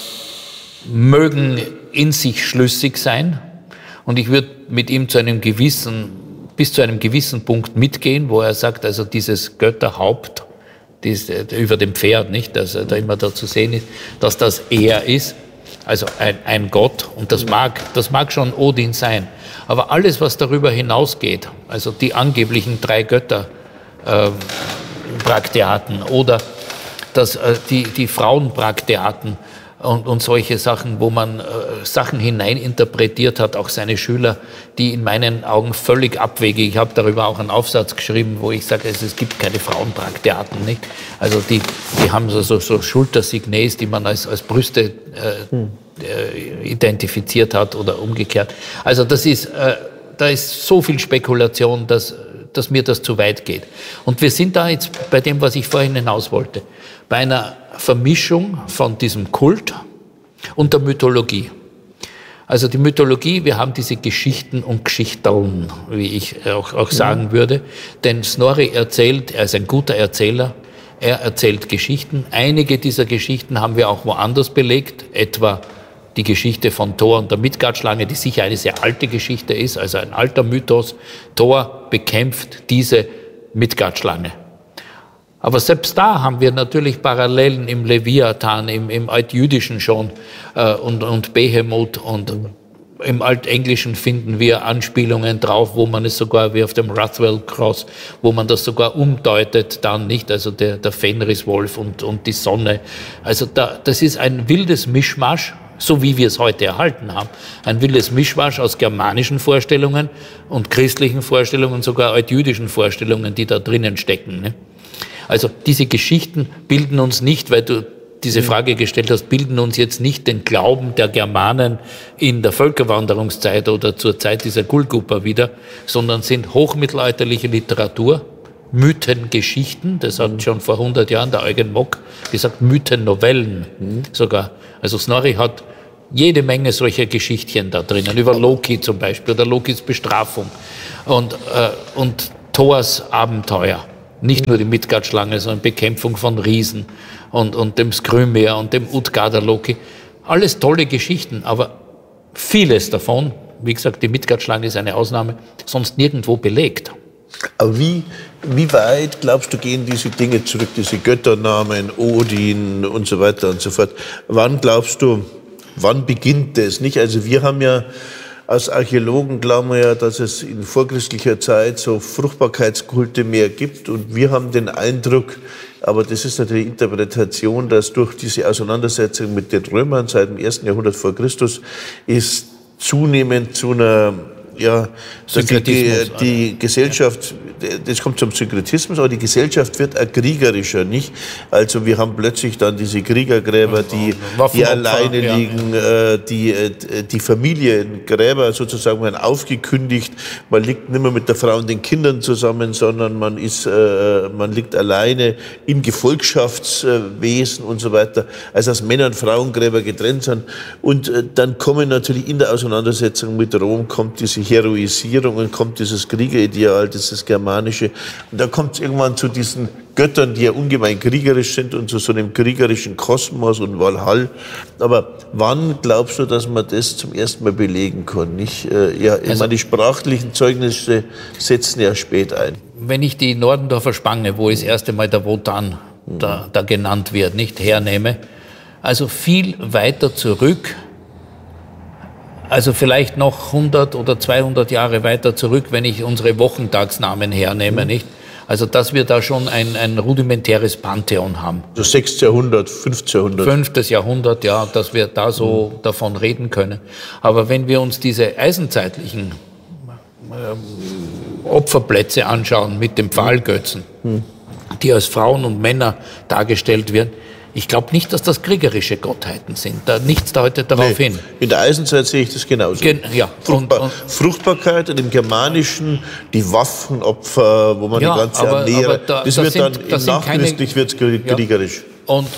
mögen in sich schlüssig sein. Und ich würde mit ihm zu einem gewissen, bis zu einem gewissen Punkt mitgehen, wo er sagt, also dieses Götterhaupt, dies, über dem Pferd, nicht, dass er da immer da zu sehen ist, dass das er ist. Also ein, ein Gott, und das mag, das mag schon Odin sein. Aber alles, was darüber hinausgeht, also die angeblichen drei Götter, äh, Brakteaten oder das, äh, die, die Frauenbrakteaten und, und solche Sachen, wo man äh, Sachen hineininterpretiert hat, auch seine Schüler, die in meinen Augen völlig abwegig. Ich habe darüber auch einen Aufsatz geschrieben, wo ich sage, es, es gibt keine Frauenbrakteaten, nicht? Also die, die haben so, so, so Schultersignes, die man als, als Brüste äh, hm. äh, identifiziert hat oder umgekehrt. Also das ist, äh, da ist so viel Spekulation, dass, dass mir das zu weit geht. Und wir sind da jetzt bei dem, was ich vorhin hinaus wollte, bei einer Vermischung von diesem Kult und der Mythologie. Also die Mythologie, wir haben diese Geschichten und Geschichteln, wie ich auch, auch sagen ja. würde. Denn Snorri erzählt, er ist ein guter Erzähler, er erzählt Geschichten. Einige dieser Geschichten haben wir auch woanders belegt, etwa die Geschichte von Thor und der Midgardschlange, die sicher eine sehr alte Geschichte ist, also ein alter Mythos. Thor bekämpft diese Midgardschlange. Aber selbst da haben wir natürlich Parallelen im Leviathan, im, im Altjüdischen schon äh, und, und Behemoth und Im Altenglischen finden wir Anspielungen drauf, wo man es sogar wie auf dem Rothwell Cross, wo man das sogar umdeutet dann, nicht? Also der, der Fenriswolf und, und die Sonne. Also da, das ist ein wildes Mischmasch, so wie wir es heute erhalten haben. Ein wildes Mischmasch aus germanischen Vorstellungen und christlichen Vorstellungen, sogar altjüdischen Vorstellungen, die da drinnen stecken, ne? Also diese Geschichten bilden uns nicht, weil du diese Frage gestellt hast, bilden uns jetzt nicht den Glauben der Germanen in der Völkerwanderungszeit oder zur Zeit dieser Gullgupa wieder, sondern sind hochmittelalterliche Literatur, Mythengeschichten, das hat schon vor hundert Jahren der Eugen Mock gesagt, Mythennovellen sogar. Also Snorri hat jede Menge solcher Geschichtchen da drinnen, über Loki zum Beispiel, oder Lokis Bestrafung und, äh, und Thors Abenteuer. Nicht nur die Midgard-Schlange, sondern Bekämpfung von Riesen und, und dem Skrymir und dem Utgarda-Loki. Alles tolle Geschichten, aber vieles davon, wie gesagt, die Midgard-Schlange ist eine Ausnahme, sonst nirgendwo belegt. Aber wie, wie weit, glaubst du, gehen diese Dinge zurück, diese Götternamen, Odin und so weiter und so fort? Wann glaubst du, wann beginnt das? Nicht? Also wir haben ja als Archäologen glauben wir ja, dass es in vorchristlicher Zeit so Fruchtbarkeitskulte mehr gibt. Und wir haben den Eindruck, aber das ist natürlich Interpretation, dass durch diese Auseinandersetzung mit den Römern seit dem ersten Jahrhundert vor Christus ist zunehmend zu einer, ja, die, die Gesellschaft, das kommt zum Synkretismus, aber die Gesellschaft wird auch kriegerischer, nicht? Also wir haben plötzlich dann diese Kriegergräber, die, die alleine liegen, äh, die, die Familiengräber sozusagen werden aufgekündigt, man liegt nicht mehr mit der Frau und den Kindern zusammen, sondern man ist, äh, man liegt alleine im Gefolgschaftswesen und so weiter, also dass Männer- und Frauengräber getrennt sind. Und äh, dann kommen natürlich in der Auseinandersetzung mit Rom, kommt diese Heroisierung und kommt dieses Kriegerideal, dieses Germanische. Und da kommt es irgendwann zu diesen Göttern, die ja ungemein kriegerisch sind und zu so einem kriegerischen Kosmos und Valhall. Aber wann glaubst du, dass man das zum ersten Mal belegen kann? Nicht? Ja, ich also, meine, die sprachlichen Zeugnisse setzen ja spät ein. Wenn ich die Nordendorfer Spange, wo das erste Mal der Wotan mhm. da, da genannt wird, nicht hernehme, also viel weiter zurück, also vielleicht noch hundert oder zweihundert Jahre weiter zurück, wenn ich unsere Wochentagsnamen hernehme, mhm. nicht? Also, dass wir da schon ein, ein rudimentäres Pantheon haben. Das sechstes Jahrhundert, fünftes Jahrhundert. Fünftes Jahrhundert, ja, dass wir da so mhm. davon reden können. Aber wenn wir uns diese eisenzeitlichen äh, Opferplätze anschauen mit dem Pfahlgötzen, mhm. die als Frauen und Männer dargestellt werden, ich glaube nicht, dass das kriegerische Gottheiten sind. Da nichts deutet darauf nee, hin. In der Eisenzeit sehe ich das genauso. Gen, ja. Fruchtbar, und, und, Fruchtbarkeit und im Germanischen die Waffenopfer, wo man ja, die ganze aber, Ernährung... Aber da, das, das wird sind, dann das nachchristlich wird's kriegerisch. Ja. Und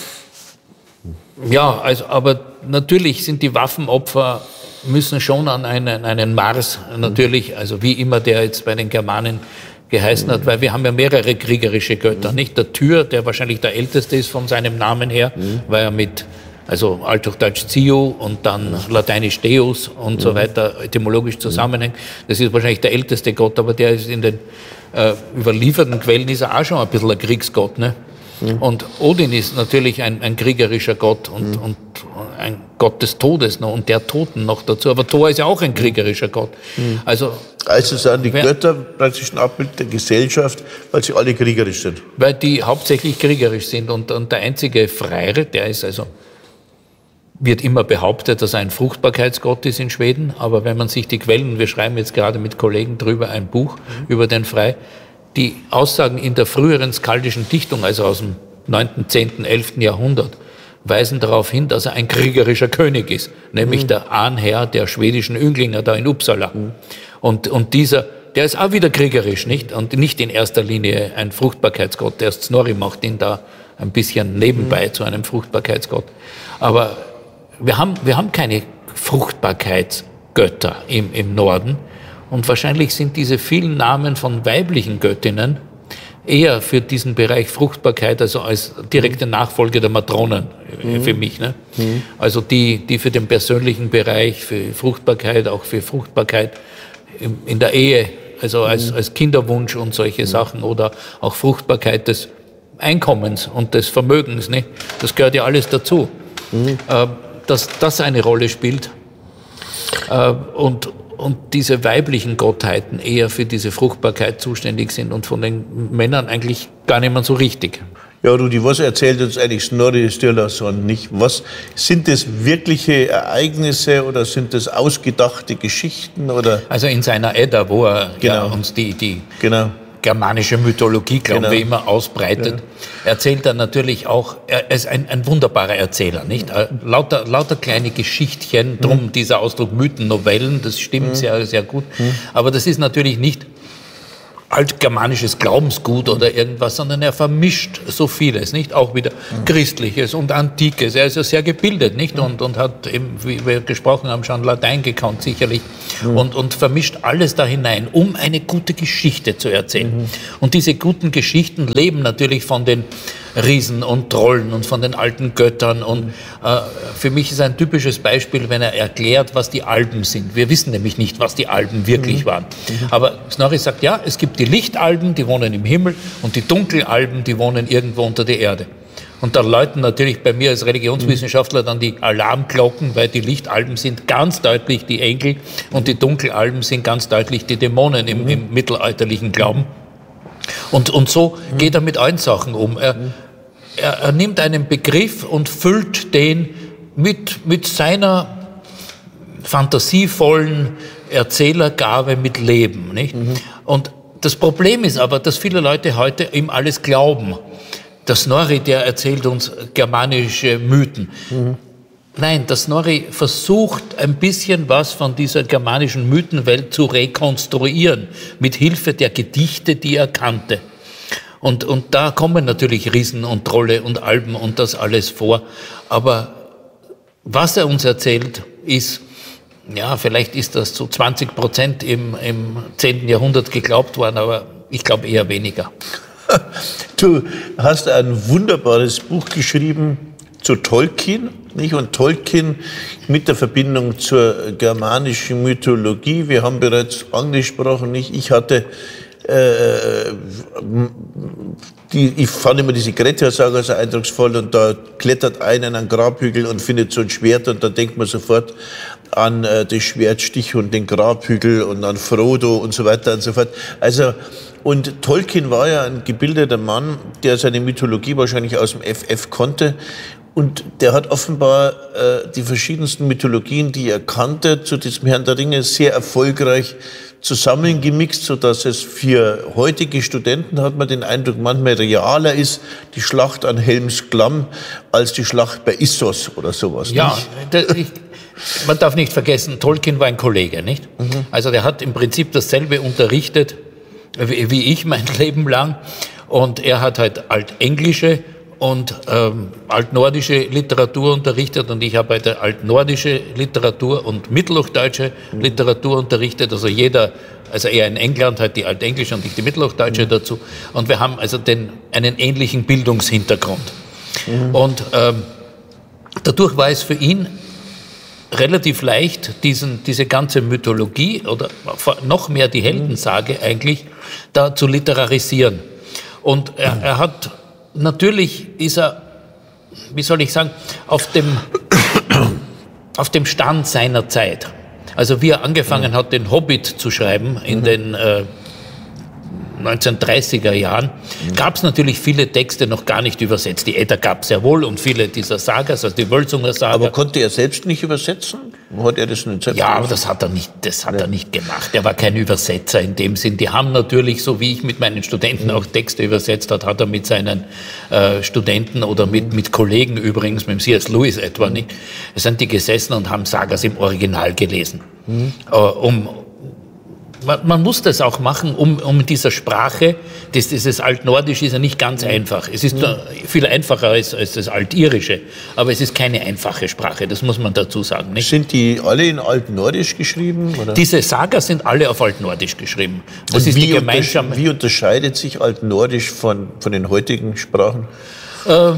ja, also, aber natürlich sind die Waffenopfer müssen schon an einen, einen Mars natürlich, also wie immer der jetzt bei den Germanen geheißen hat, weil wir haben ja mehrere kriegerische Götter, mhm. nicht? Der Tyr, der wahrscheinlich der älteste ist von seinem Namen her, mhm. weil er mit, also althochdeutsch Zio und dann mhm. lateinisch Deus und mhm. so weiter etymologisch zusammenhängt. Das ist wahrscheinlich der älteste Gott, aber der ist in den äh, überlieferten Quellen ist er auch schon ein bisschen ein Kriegsgott, ne? Mhm. Und Odin ist natürlich ein, ein kriegerischer Gott und, mhm. und ein Gott des Todes noch und der Toten noch dazu. Aber Thor ist ja auch ein kriegerischer Gott. Mhm. Also, also sind die wer, Götter praktisch ein Abbild der Gesellschaft, weil sie alle kriegerisch sind. Weil die hauptsächlich kriegerisch sind und, und der einzige Freyr, der ist also, wird immer behauptet, dass er ein Fruchtbarkeitsgott ist in Schweden, aber wenn man sich die Quellen, wir schreiben jetzt gerade mit Kollegen drüber ein Buch mhm. über den Frey, die Aussagen in der früheren skaldischen Dichtung, also aus dem neunten, zehnten, elften Jahrhundert, weisen darauf hin, dass er ein kriegerischer König ist, nämlich mhm. der Ahnherr der schwedischen Üglinger da in Uppsala. Mhm. Und, und dieser, der ist auch wieder kriegerisch, nicht? Und nicht in erster Linie ein Fruchtbarkeitsgott. Der Snorri macht ihn da ein bisschen nebenbei mhm. zu einem Fruchtbarkeitsgott. Aber wir haben, wir haben keine Fruchtbarkeitsgötter im, im Norden. Und wahrscheinlich sind diese vielen Namen von weiblichen Göttinnen eher für diesen Bereich Fruchtbarkeit, also als direkte Nachfolge der Matronen mhm. für mich. Ne? Mhm. Also die, die für den persönlichen Bereich, für Fruchtbarkeit, auch für Fruchtbarkeit in der Ehe, also als, mhm. als Kinderwunsch und solche mhm. Sachen oder auch Fruchtbarkeit des Einkommens und des Vermögens. Ne? Das gehört ja alles dazu. Mhm. Äh, dass das eine Rolle spielt. äh, und, und diese weiblichen Gottheiten eher für diese Fruchtbarkeit zuständig sind und von den Männern eigentlich gar nicht mehr so richtig. Ja, Rudi, was erzählt uns eigentlich Snorri Sturlason nicht? Was sind das wirkliche Ereignisse oder sind das ausgedachte Geschichten? Oder? Also in seiner Edda, wo er genau. ja, uns die, die genau. germanische Mythologie, glauben genau. wir immer, ausbreitet, ja. erzählt er natürlich auch, er ist ein, ein wunderbarer Erzähler, nicht? Lauter, lauter kleine Geschichtchen, drum mhm. dieser Ausdruck Mythennovellen, das stimmt mhm. sehr, sehr gut. Mhm. Aber das ist natürlich nicht altgermanisches Glaubensgut oder irgendwas, sondern er vermischt so vieles, nicht? Auch wieder mhm. Christliches und Antikes. Er ist ja sehr gebildet, nicht? Und, und hat eben, wie wir gesprochen haben, schon Latein gekannt, sicherlich. Mhm. Und, und vermischt alles da hinein, um eine gute Geschichte zu erzählen. Mhm. Und diese guten Geschichten leben natürlich von den Riesen und Trollen und von den alten Göttern. Und äh, für mich ist ein typisches Beispiel, wenn er erklärt, was die Alben sind. Wir wissen nämlich nicht, was die Alben wirklich mhm. waren. Mhm. Aber Snorri sagt, ja, es gibt die Lichtalben, die wohnen im Himmel, und die Dunkelalben, die wohnen irgendwo unter der Erde. Und da läuten natürlich bei mir als Religionswissenschaftler dann die Alarmglocken, weil die Lichtalben sind ganz deutlich die Engel und die Dunkelalben sind ganz deutlich die Dämonen im, im mittelalterlichen Glauben. Und, und so mhm. geht er mit allen Sachen um. Er, er, er nimmt einen Begriff und füllt den mit, mit seiner fantasievollen Erzählergabe mit Leben. Nicht? Mhm. Und das Problem ist aber, dass viele Leute heute ihm alles glauben. Der Snorri, der erzählt uns germanische Mythen. Mhm. Nein, der Snorri versucht ein bisschen was von dieser germanischen Mythenwelt zu rekonstruieren, mit Hilfe der Gedichte, die er kannte. Und, und da kommen natürlich Riesen und Trolle und Alben und das alles vor. Aber was er uns erzählt, ist, ja, vielleicht ist das zu zwanzig Prozent im, im zehnten Jahrhundert geglaubt worden, aber ich glaube eher weniger. Du hast ein wunderbares Buch geschrieben zu Tolkien, nicht? Und Tolkien mit der Verbindung zur germanischen Mythologie. Wir haben bereits angesprochen, nicht? Ich hatte, äh, die, ich fand immer diese Grettir-Saga so eindrucksvoll, und da klettert einer an einen Grabhügel und findet so ein Schwert, und da denkt man sofort an äh, das Schwertstich und den Grabhügel und an Frodo und so weiter und so fort. Also, und Tolkien war ja ein gebildeter Mann, der seine Mythologie wahrscheinlich aus dem F F konnte. Und der hat offenbar äh, die verschiedensten Mythologien, die er kannte, zu diesem Herrn der Ringe sehr erfolgreich zusammengemixt, sodass es für heutige Studenten, hat man den Eindruck, manchmal realer ist, die Schlacht an Helms Klamm, als die Schlacht bei Issos oder sowas. Ja, das, ich, man darf nicht vergessen, Tolkien war ein Kollege, nicht? Mhm. Also der hat im Prinzip dasselbe unterrichtet wie, wie ich mein Leben lang. Und er hat halt altenglische und ähm, altnordische Literatur unterrichtet, und ich habe heute altnordische Literatur und mittelhochdeutsche Literatur unterrichtet. Also jeder, also er in England hat die altenglische und ich die mittelhochdeutsche mhm. dazu. Und wir haben also den, einen ähnlichen Bildungshintergrund. Mhm. Und ähm, dadurch war es für ihn relativ leicht, diesen, diese ganze Mythologie oder noch mehr die Heldensage eigentlich da zu literarisieren. Und er, er hat natürlich ist er, wie soll ich sagen, auf dem, auf dem Stand seiner Zeit. Also wie er angefangen hat, den Hobbit zu schreiben in mhm. den äh, neunzehnhundertdreißiger Jahren, mhm. gab es natürlich viele Texte noch gar nicht übersetzt. Die Edda gab es sehr wohl und viele dieser Sagas, also die Wölsunger Saga. Aber konnte er selbst nicht übersetzen? Hat er das nicht selbst Ja, aber das hat er nicht, das hat nee. er nicht gemacht. Er war kein Übersetzer in dem Sinn. Die haben natürlich, so wie ich mit meinen Studenten auch Texte übersetzt hat, hat er mit seinen äh, Studenten oder mit, mit Kollegen übrigens, mit dem C S Lewis etwa, nicht, sind die gesessen und haben Sagas im Original gelesen. Mhm. Äh, um Man, man muss das auch machen, um, um in dieser Sprache, das, dieses Altnordisch ist ja nicht ganz einfach. Es ist ja. viel einfacher als, als das Altirische, aber es ist keine einfache Sprache, das muss man dazu sagen. Nicht? Sind die alle in Altnordisch geschrieben? Oder? Diese Sagas sind alle auf Altnordisch geschrieben. Das ist wie, die gemeinsame untersche- wie unterscheidet sich Altnordisch von, von den heutigen Sprachen? Ähm,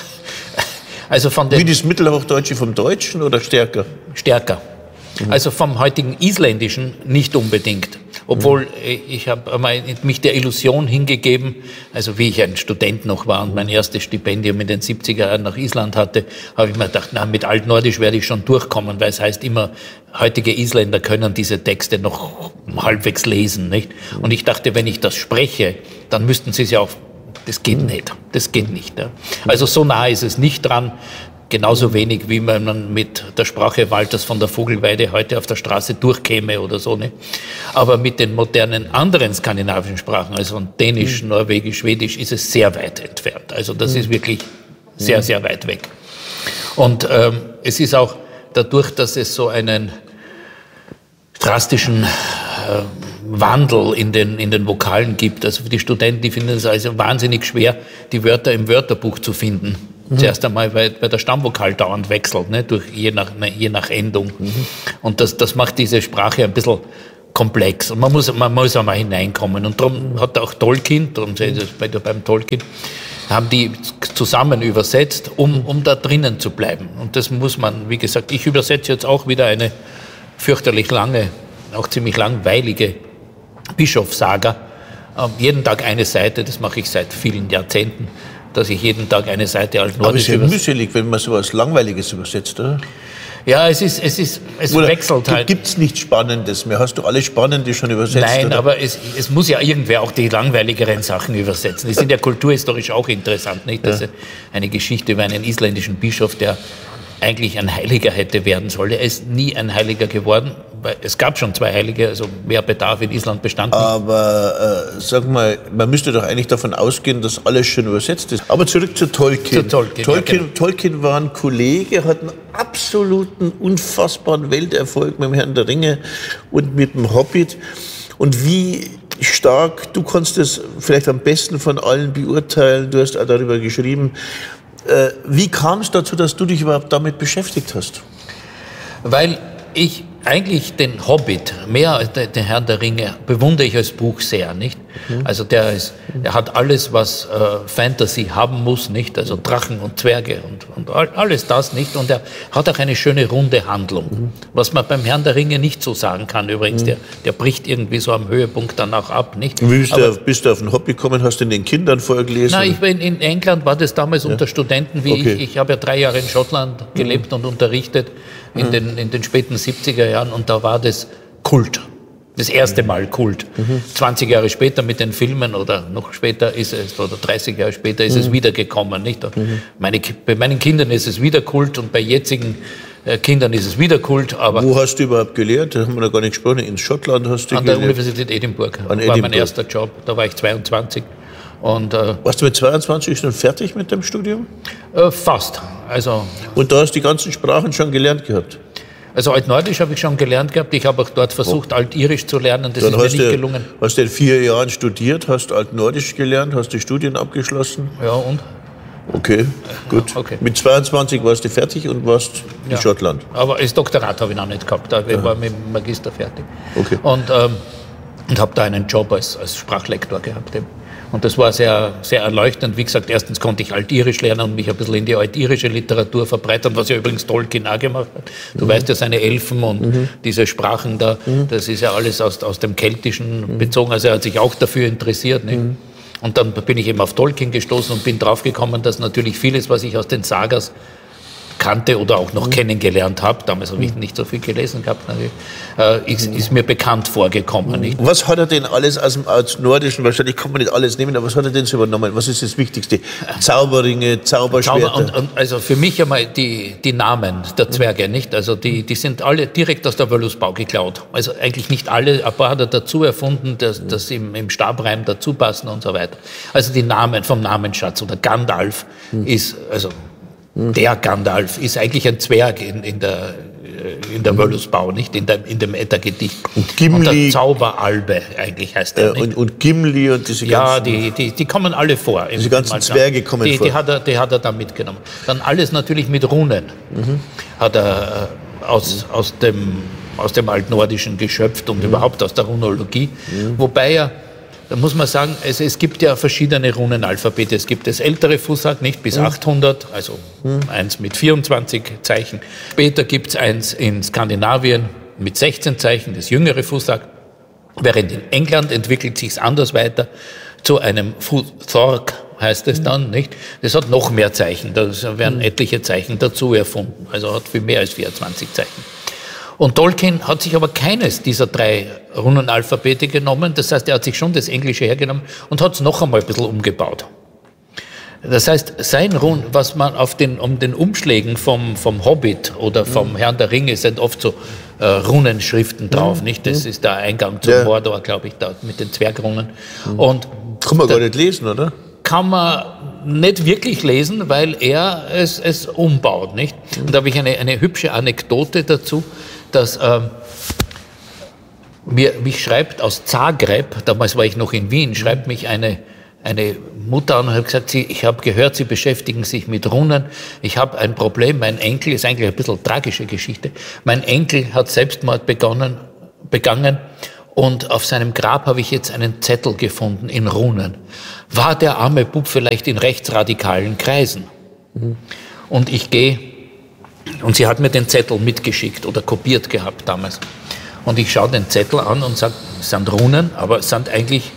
also von den wie das Mittelhochdeutsche vom Deutschen oder stärker? Stärker. Also vom heutigen Isländischen nicht unbedingt. Obwohl, ich habe mich der Illusion hingegeben, also wie ich ein Student noch war und mein erstes Stipendium in den siebziger Jahren nach Island hatte, habe ich mir gedacht, na, mit Altnordisch werde ich schon durchkommen, weil es heißt immer, heutige Isländer können diese Texte noch halbwegs lesen, nicht? Und ich dachte, wenn ich das spreche, dann müssten sie es ja auch, das geht nicht, das geht nicht. Ja. Also so nah ist es nicht dran. Genauso wenig, wie man mit der Sprache Walters von der Vogelweide heute auf der Straße durchkäme oder so. Ne? Aber mit den modernen anderen skandinavischen Sprachen, also von Dänisch, Norwegisch, Schwedisch, ist es sehr weit entfernt. Also das ist wirklich sehr, sehr weit weg. Und ähm, es ist auch dadurch, dass es so einen drastischen äh, Wandel in den, in den Vokalen gibt. Also für die Studenten, die finden es also wahnsinnig schwer, die Wörter im Wörterbuch zu finden. Mhm. Zuerst einmal, weil, weil der Stammvokal dauernd wechselt, ne, durch, je, nach, je nach Endung. Mhm. Und das, das macht diese Sprache ein bisschen komplex. Und man muss, man muss auch mal hineinkommen. Und darum hat auch Tolkien, darum sehe ich das bei, beim Tolkien, haben die zusammen übersetzt, um, um da drinnen zu bleiben. Und das muss man, wie gesagt, ich übersetze jetzt auch wieder eine fürchterlich lange, auch ziemlich langweilige Bischofssaga. Ähm, jeden Tag eine Seite, das mache ich seit vielen Jahrzehnten, dass ich jeden Tag eine Seite Altnordisch übersetze. Aber es ist ja mühselig, wenn man so was Langweiliges übersetzt, oder? Ja, es ist, es ist, es oder wechselt halt. Gibt es nichts Spannendes mehr? Hast du alle Spannende schon übersetzt? Nein, oder? aber es, es muss ja irgendwer auch die langweiligeren Sachen übersetzen. Die sind ja kulturhistorisch auch interessant, nicht? Das ja. ist eine Geschichte über einen isländischen Bischof, der eigentlich ein Heiliger hätte werden sollen. Er ist nie ein Heiliger geworden, weil es gab schon zwei Heilige, also mehr Bedarf in Island bestand nicht. Aber äh, sag mal, man müsste doch eigentlich davon ausgehen, dass alles schon übersetzt ist. Aber zurück zu Tolkien. Zu Tolkien, Tolkien, ja, genau. Tolkien war ein Kollege, hat einen absoluten, unfassbaren Welterfolg mit dem Herrn der Ringe und mit dem Hobbit. Und wie stark, du kannst es vielleicht am besten von allen beurteilen, du hast auch darüber geschrieben. Äh, wie kam es dazu, dass du dich überhaupt damit beschäftigt hast? Weil ich eigentlich den Hobbit, mehr als den Herrn der Ringe, bewundere ich als Buch sehr, nicht? Mhm. Also der ist, der hat alles, was äh, Fantasy haben muss, nicht? Also Drachen und Zwerge und, und alles das, nicht? Und er hat auch eine schöne runde Handlung, mhm. was man beim Herrn der Ringe nicht so sagen kann übrigens. Mhm. Der, der bricht irgendwie so am Höhepunkt dann auch ab, nicht? Wie bist, Aber, du, bist du auf den Hobbit gekommen? Hast du den Kindern vorgelesen? Nein, ich bin in England, war das damals ja. unter Studenten wie okay. ich. Ich habe ja drei Jahre in Schottland gelebt mhm. und unterrichtet. In, mhm. den, in den späten siebziger Jahren und da war das Kult. Das erste Mal Kult. Mhm. zwanzig Jahre später mit den Filmen oder noch später ist es, oder dreißig Jahre später ist mhm. es wiedergekommen. Nicht? Mhm. Meine, bei meinen Kindern ist es wieder Kult und bei jetzigen äh, Kindern ist es wieder Kult. Aber wo hast du überhaupt gelehrt? Da haben wir noch gar nicht gesprochen. In Schottland hast du An gelehrt? der Universität Edinburgh. An war Edinburgh. mein erster Job. Da war ich zweiundzwanzig. Und, äh, warst du mit zweiundzwanzig schon fertig mit dem Studium? Äh, fast. Also, und da hast du die ganzen Sprachen schon gelernt gehabt? Also Altnordisch habe ich schon gelernt gehabt. Ich habe auch dort versucht, oh. Altirisch zu lernen. Das Dann ist mir nicht du, gelungen. Hast du in vier Jahren studiert, hast Altnordisch gelernt, hast die Studien abgeschlossen? Ja, und? Okay, gut. Ja, okay. Mit zweiundzwanzig warst du fertig und warst in ja. Schottland? Aber das Doktorat habe ich noch nicht gehabt. Ich ja. war mit dem Magister fertig. Okay. Und, ähm, und habe da einen Job als, als Sprachlektor gehabt. Und das war sehr, sehr erleuchtend. Wie gesagt, erstens konnte ich Altirisch lernen und mich ein bisschen in die altirische Literatur verbreitern, was ja übrigens Tolkien auch gemacht hat. Du mhm. weißt ja, seine Elfen und mhm. diese Sprachen da, mhm. das ist ja alles aus, aus dem Keltischen mhm. bezogen. Also er hat sich auch dafür interessiert. Ne? Mhm. Und dann bin ich eben auf Tolkien gestoßen und bin draufgekommen, dass natürlich vieles, was ich aus den Sagas kannte oder auch noch mhm. kennengelernt habe, damals habe ich nicht so viel gelesen gehabt, äh, ist, ist mir bekannt vorgekommen. Mhm. Nicht? Was hat er denn alles aus dem aus Nordischen, wahrscheinlich kann man nicht alles nehmen, aber was hat er denn so übernommen? Was ist das Wichtigste? Zauberringe, Zauberschwerter? Zauber und, und also für mich einmal die, die Namen der Zwerge, nicht? Also die, die sind alle direkt aus der Wölusbau geklaut. Also eigentlich nicht alle, ein paar hat er dazu erfunden, dass, dass im, im Stabreim dazu passen und so weiter. Also die Namen vom Namensschatz oder Gandalf mhm. ist, also der Gandalf ist eigentlich ein Zwerg in, in der, in der Wölusbau, nicht? In, der, in dem Edda-Gedicht. Und Gimli. Und der Zauberalbe eigentlich heißt er. Äh, und, und Gimli und diese ganzen. Ja, die, die, die kommen alle vor. Diese ganzen Malta. Zwerge kommen die, vor. Die hat, er, die hat er da mitgenommen. Dann alles natürlich mit Runen. Mhm. Hat er äh, aus, aus, dem, aus dem Altnordischen geschöpft und mhm. überhaupt aus der Runologie. Mhm. Wobei er, da muss man sagen, es, es gibt ja verschiedene Runenalphabete. Es gibt das ältere Fusag, nicht bis mhm. achthundert, also mhm. eins mit vierundzwanzig Zeichen. Später gibt es eins in Skandinavien mit sechzehn Zeichen, das jüngere Fusag. Während in England entwickelt sich's anders weiter zu einem Futhorc, heißt es dann, nicht? Das hat noch mehr Zeichen, da werden etliche Zeichen dazu erfunden, also hat viel mehr als vierundzwanzig Zeichen. Und Tolkien hat sich aber keines dieser drei Runenalphabete genommen, das heißt, er hat sich schon das Englische hergenommen und hat es noch einmal ein bisschen umgebaut. Das heißt, sein Run, was man auf den, um den Umschlägen vom, vom Hobbit oder vom Herrn der Ringe sind oft so äh, Runenschriften drauf, nicht? Das ist der Eingang zum Ja. Mordor, glaube ich, da mit den Zwergrunen. Und Kann man da, gar nicht lesen, oder? kann man nicht wirklich lesen, weil er es, es umbaut, nicht? Und da habe ich eine, eine hübsche Anekdote dazu, dass ähm, mir, mich schreibt aus Zagreb, damals war ich noch in Wien, schreibt mich eine eine Mutter an und hat gesagt, sie, ich habe gehört, Sie beschäftigen sich mit Runen. Ich habe ein Problem, mein Enkel, ist eigentlich ein bisschen tragische Geschichte, mein Enkel hat Selbstmord begonnen, begangen und auf seinem Grab habe ich jetzt einen Zettel gefunden in Runen. War der arme Bub vielleicht in rechtsradikalen Kreisen? Mhm. Und ich gehe, und sie hat mir den Zettel mitgeschickt oder kopiert gehabt damals. Und ich schaue den Zettel an und sage, es sind Runen, aber es sind eigentlich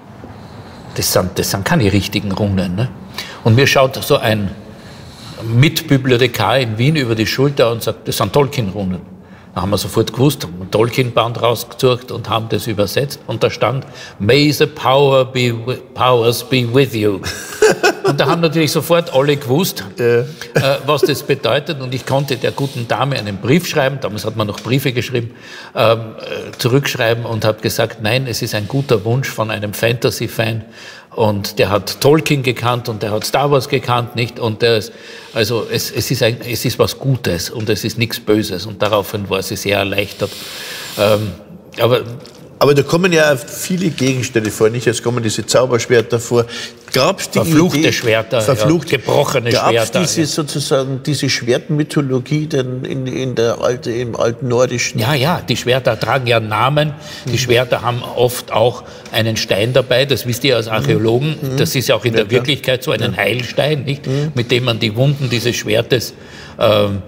Das sind, das sind keine richtigen Runen. Ne? Und mir schaut so ein Mitbibliothekar in Wien über die Schulter und sagt, das sind Tolkien-Runen. Da haben wir sofort gewusst, haben ein Tolkien-Band rausgezogen und haben das übersetzt. Und da stand, May the power be, powers be with you. Und da haben natürlich sofort alle gewusst, ja. äh, was das bedeutet. Und ich konnte der guten Dame einen Brief schreiben, damals hat man noch Briefe geschrieben, ähm, äh, zurückschreiben und habe gesagt, nein, es ist ein guter Wunsch von einem Fantasy-Fan. Und der hat Tolkien gekannt und der hat Star Wars gekannt, nicht? Und der ist, also es, es, ist ein, es ist was Gutes und es ist nichts Böses. Und daraufhin war sie sehr erleichtert. Ähm, aber Aber da kommen ja viele Gegenstände vor, nicht? Jetzt kommen diese Zauberschwerter vor. Gab's die verfluchte Idee, Schwerter, verflucht, ja, gebrochene gab's Schwerter. diese ja. sozusagen diese Schwertmythologie denn in, in der alte, im alten Nordischen? Ja, ja, die Schwerter tragen ja Namen. Die mhm. Schwerter haben oft auch einen Stein dabei. Das wisst ihr als Archäologen. Mhm. Das ist ja auch in ja, der klar. Wirklichkeit so, einen ja. Heilstein, nicht? Mhm. Mit dem man die Wunden dieses Schwertes ähm,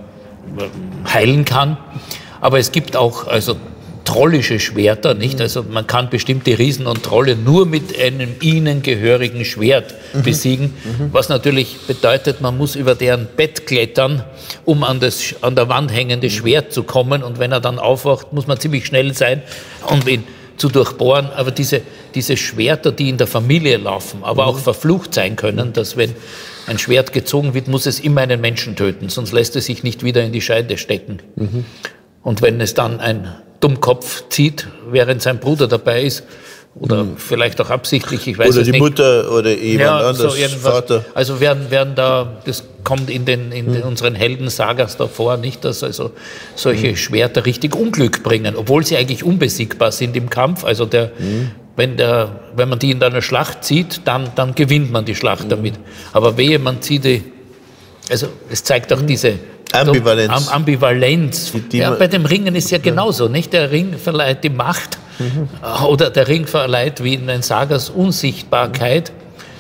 heilen kann. Aber es gibt auch also trollische Schwerter, nicht? Also man kann bestimmte Riesen und Trolle nur mit einem ihnen gehörigen Schwert mhm. besiegen, mhm. was natürlich bedeutet, man muss über deren Bett klettern, um an das an der Wand hängende Schwert zu kommen, und wenn er dann aufwacht, muss man ziemlich schnell sein, um ihn zu durchbohren. Aber diese, diese Schwerter, die in der Familie laufen, aber mhm. auch verflucht sein können, dass wenn ein Schwert gezogen wird, muss es immer einen Menschen töten, sonst lässt es sich nicht wieder in die Scheide stecken. Mhm. Und wenn es dann ein Dummkopf zieht, während sein Bruder dabei ist, oder mhm. vielleicht auch absichtlich, ich weiß oder es nicht. Oder die Mutter oder jemand ja, anderes, so Vater. Also werden, werden da, das kommt in, den, in mhm. unseren Heldensagas davor, nicht, dass also solche mhm. Schwerter richtig Unglück bringen, obwohl sie eigentlich unbesiegbar sind im Kampf. Also der, mhm. wenn, der, wenn man die in einer Schlacht zieht, dann, dann gewinnt man die Schlacht mhm. damit. Aber wehe, man zieht die, also es zeigt auch mhm. diese Ambivalenz. Ambivalenz. Die, die ja, bei dem Ringen ist ja genauso, nicht? Der Ring verleiht die Macht mhm. oder der Ring verleiht, wie in den Sagas, Unsichtbarkeit.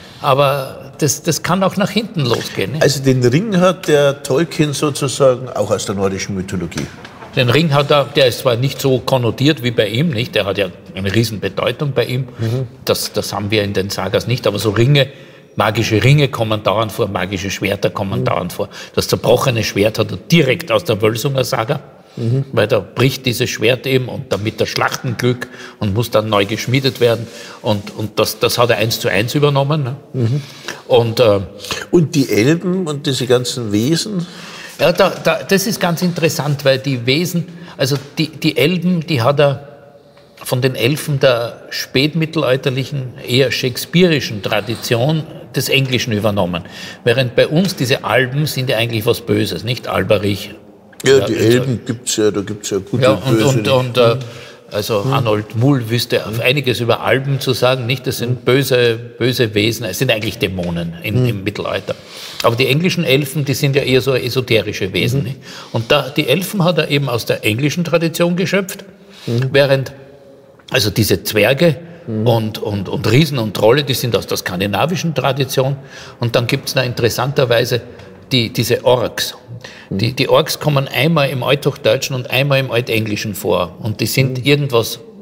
Aber das, das kann auch nach hinten losgehen. Nicht? Also den Ring hat der Tolkien sozusagen auch aus der nordischen Mythologie. Den Ring hat er, der ist zwar nicht so konnotiert wie bei ihm, nicht? Der hat ja eine Riesenbedeutung bei ihm. Mhm. Das, das haben wir in den Sagas nicht, aber so Ringe, magische Ringe kommen dauernd vor, magische Schwerter kommen mhm. dauernd vor. Das zerbrochene Schwert hat er direkt aus der Wölsunger Saga, mhm. weil da bricht dieses Schwert eben und damit das Schlachtenglück und muss dann neu geschmiedet werden. Und, und das, das hat er eins zu eins übernommen. Ne? Mhm. Und, äh, und die Elben und diese ganzen Wesen? Ja, da, da, das ist ganz interessant, weil die Wesen, also die, die Elben, die hat er von den Elfen der spätmittelalterlichen, eher shakespearischen Tradition des Englischen übernommen. Während bei uns diese Alben sind ja eigentlich was Böses, nicht? Alberich. Ja, ja die Elben gibt's ja, da gibt's ja gute ja, und Böse. Und, und, äh, mhm. also mhm. Arnold Muhl wüsste mhm. einiges über Alben zu sagen, nicht? Das sind böse, böse Wesen, es sind eigentlich Dämonen in, mhm. im Mittelalter. Aber die englischen Elfen, die sind ja eher so esoterische Wesen. Mhm. Nicht? Und da, die Elfen hat er eben aus der englischen Tradition geschöpft, mhm. während also diese Zwerge mhm. und, und, und Riesen und Trolle, die sind aus der skandinavischen Tradition. Und dann gibt's da interessanterweise die, diese Orks. Mhm. Die, die Orks kommen einmal im Althochdeutschen und einmal im Altenglischen vor. Und die sind mhm. irgendwas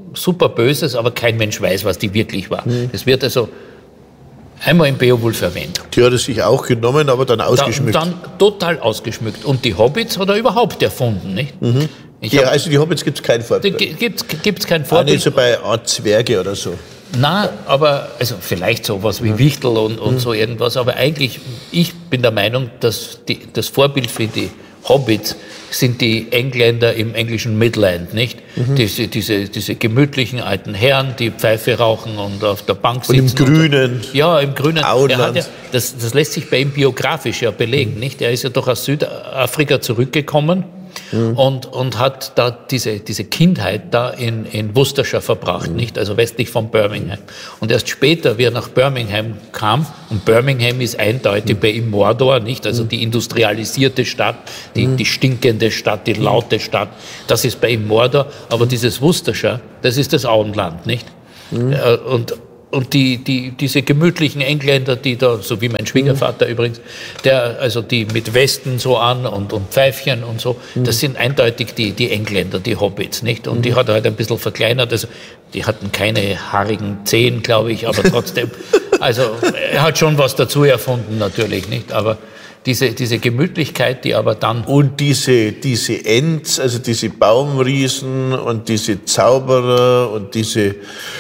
super Böses, aber kein Mensch weiß, was die wirklich war. Mhm. Das wird also einmal im Beowulf erwähnt. Die hat er sich auch genommen, aber dann ausgeschmückt. Da, dann total ausgeschmückt. Und die Hobbits hat er überhaupt erfunden, nicht? Mhm. Ja, hab, also die Hobbits gibt es kein Vorbild. Gibt es kein Vorbild. Auch nicht so bei Art Zwerge oder so. Na, aber also vielleicht sowas wie Wichtel und, und mhm. so irgendwas, aber eigentlich, ich bin der Meinung, dass die, das Vorbild für die Hobbits sind die Engländer im englischen Midland, nicht? Mhm. Diese, diese, diese gemütlichen alten Herren, die Pfeife rauchen und auf der Bank sitzen. Und im Grünen. Und, ja, im Grünen. Er hat ja, das, das lässt sich bei ihm biografisch ja belegen, mhm. nicht? Er ist ja doch aus Südafrika zurückgekommen. Mhm. Und, und hat da diese, diese Kindheit da in, in Worcestershire verbracht, mhm. nicht? Also westlich von Birmingham. Und erst später, wie er nach Birmingham kam, und Birmingham ist eindeutig mhm. bei ihm Mordor, nicht? Also die industrialisierte Stadt, die, mhm. die stinkende Stadt, die laute Stadt, das ist bei ihm Mordor. Aber dieses Worcestershire, das ist das Auenland, nicht? Mhm. Und Und die, die, diese gemütlichen Engländer, die da, so wie mein Schwiegervater mhm. übrigens, der, also die mit Westen so an und, und Pfeifchen und so, mhm. das sind eindeutig die, die Engländer, die Hobbits, nicht? Und mhm. die hat er halt ein bisschen verkleinert, also die hatten keine haarigen Zehen, glaube ich, aber trotzdem, also er hat schon was dazu erfunden, natürlich, nicht? Aber diese, diese Gemütlichkeit, die aber dann... Und diese, diese Ents, also diese Baumriesen und diese Zauberer und diese...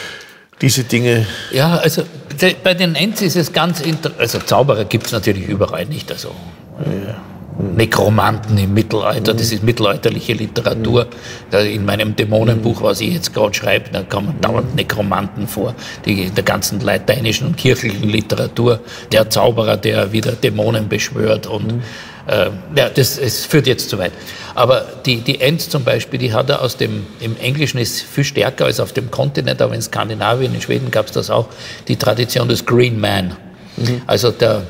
Diese Dinge. Ja, also de, bei den Ents ist es ganz interessant. Also Zauberer gibt es natürlich überall nicht. Also äh, Nekromanten im Mittelalter, das ist mittelalterliche Literatur. Da in meinem Dämonenbuch, was ich jetzt gerade schreibe, da kommen dauernd Nekromanten vor, die, der ganzen lateinischen und kirchlichen Literatur. Der Zauberer, der wieder Dämonen beschwört und äh, ja, das es führt jetzt zu weit. Aber die, die Ents zum Beispiel, die hat er aus dem, im Englischen ist viel stärker als auf dem Kontinent, aber in Skandinavien, in Schweden gab es das auch, die Tradition des Green Man. Mhm. Also der,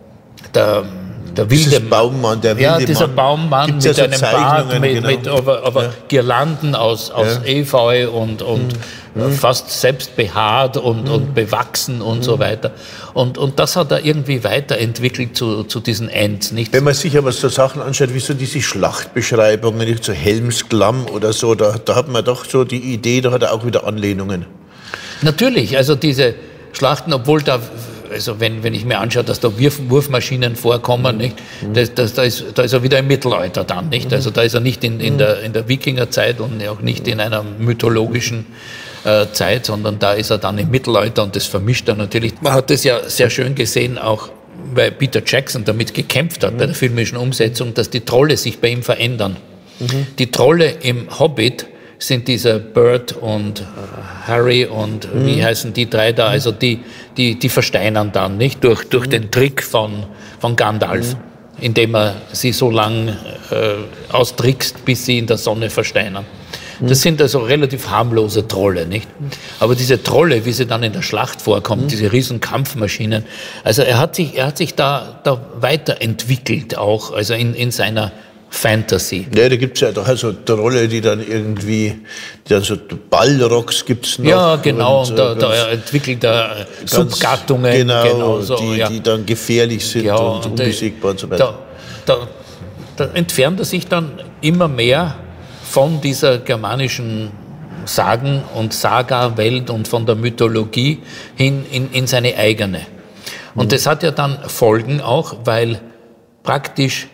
der, der wilde Dieses Baummann, der wilde Ja, dieser Mann. Baummann Gibt's mit ja so einem Bart, mit, genau. mit aber, aber ja. Girlanden aus, aus ja. Efeu und, und mhm. fast selbst behaart und, mhm. und bewachsen und mhm. so weiter. Und, und das hat er irgendwie weiterentwickelt zu, zu diesen Ents. Nicht? Wenn man sich aber so Sachen anschaut, wie so diese Schlachtbeschreibungen, nicht so Helmsklamm oder so, da, da hat man doch so die Idee, da hat er auch wieder Anlehnungen. Natürlich, also diese Schlachten, obwohl da... Also wenn, wenn ich mir anschaue, dass da Wurf, Wurfmaschinen vorkommen, nicht? Das, das, da, ist, da ist er wieder im Mittelalter dann, nicht? Also da ist er nicht in, in, der, in der Wikingerzeit und auch nicht in einer mythologischen äh, Zeit, sondern da ist er dann im Mittelalter und das vermischt er natürlich. Man hat das ja sehr schön gesehen, auch weil Peter Jackson damit gekämpft hat, mhm. bei der filmischen Umsetzung, dass die Trolle sich bei ihm verändern. Mhm. Die Trolle im Hobbit sind dieser Bert und äh, Harry und mhm. wie heißen die drei da, also die, die, die versteinern dann, nicht? Durch, durch mhm. den Trick von, von Gandalf, mhm. indem er sie so lang äh, austrickst, bis sie in der Sonne versteinern. Mhm. Das sind also relativ harmlose Trolle, nicht? Aber diese Trolle, wie sie dann in der Schlacht vorkommen, mhm. diese riesen Kampfmaschinen, also er hat sich, er hat sich da, da weiterentwickelt auch, also in, in seiner Fantasy. Ja, da gibt es ja doch also Trolle, die dann irgendwie, die dann so Ballrocks gibt es noch. Ja, genau, und, und da, da entwickelt er Subgattungen. Genau, genau so, die, ja. die dann gefährlich sind ja, und unbesiegbar und so weiter. Da, da, da entfernt er sich dann immer mehr von dieser germanischen Sagen- und Saga-Welt und von der Mythologie hin in, in seine eigene. Und mhm. das hat ja dann Folgen auch, weil praktisch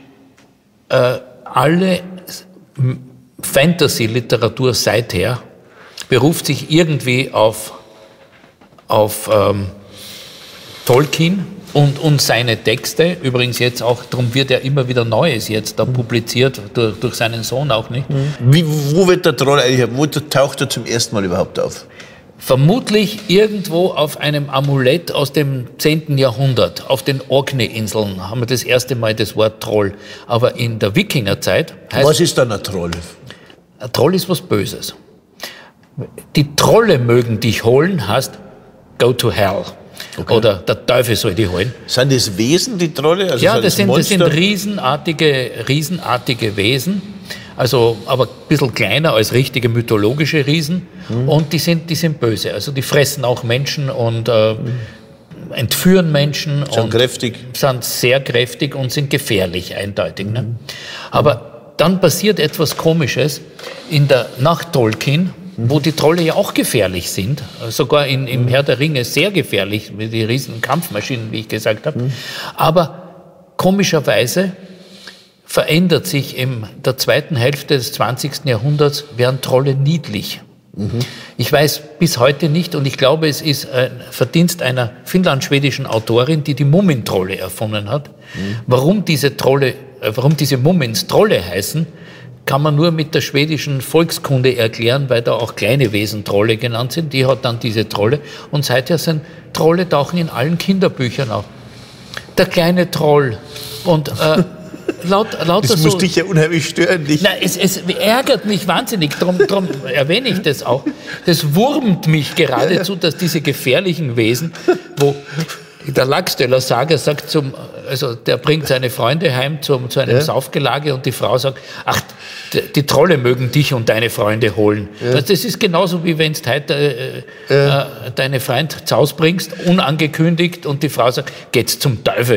äh, alle Fantasy-Literatur seither beruft sich irgendwie auf, auf ähm, Tolkien und, und seine Texte. Übrigens jetzt auch, darum wird er immer wieder Neues jetzt da publiziert, durch, durch seinen Sohn auch, nicht? Wie, wo wird der Troll eigentlich, wo taucht er zum ersten Mal überhaupt auf? Vermutlich irgendwo auf einem Amulett aus dem zehnten Jahrhundert. Auf den Orkney-Inseln haben wir das erste Mal das Wort Troll. Aber in der Wikingerzeit heißt... Was ist dann ein Troll? Ein Troll ist was Böses. Die Trolle mögen dich holen, heißt go to hell. Okay. Oder der Teufel soll dich holen. Sind das Wesen, die Trolle? Also ja, das sind, das sind riesenartige, riesenartige Wesen. Also, aber ein bisschen kleiner als richtige mythologische Riesen. Mhm. Und die sind, die sind böse. Also die fressen auch Menschen und äh, mhm. entführen Menschen. Sind und kräftig. Sind sehr kräftig und sind gefährlich, eindeutig. Ne? Aber dann passiert etwas Komisches. In der, nach Tolkien wo die Trolle ja auch gefährlich sind, sogar in, im Herr der Ringe sehr gefährlich, mit die riesen Kampfmaschinen, wie ich gesagt habe. Mhm. Aber komischerweise verändert sich in der zweiten Hälfte des zwanzigsten Jahrhunderts, werden Trolle niedlich. Mhm. Ich weiß bis heute nicht, und ich glaube, es ist ein Verdienst einer finnland-schwedischen Autorin, die die Mummentrolle erfunden hat. Mhm. Warum diese Trolle, warum diese Mummins Trolle heißen, kann man nur mit der schwedischen Volkskunde erklären, weil da auch kleine Wesen Trolle genannt sind. Die hat dann diese Trolle. Und seither sind Trolle tauchen in allen Kinderbüchern auf. Der kleine Troll. Und äh, laut, lauter das muss so, dich ja unheimlich stören. Nicht? Nein, es, es ärgert mich wahnsinnig, darum, darum erwähne ich das auch. Das wurmt mich geradezu, dass diese gefährlichen Wesen, wo der Laxdöller Sager sagt zum, also der bringt seine Freunde heim zum, zu einem ja. Saufgelage und die Frau sagt, ach, die, die Trolle mögen dich und deine Freunde holen. Ja. Das ist genauso wie wenn du heute äh, ja. äh, deine Freund zu Hause bringst, unangekündigt, und die Frau sagt, geht's zum Teufel.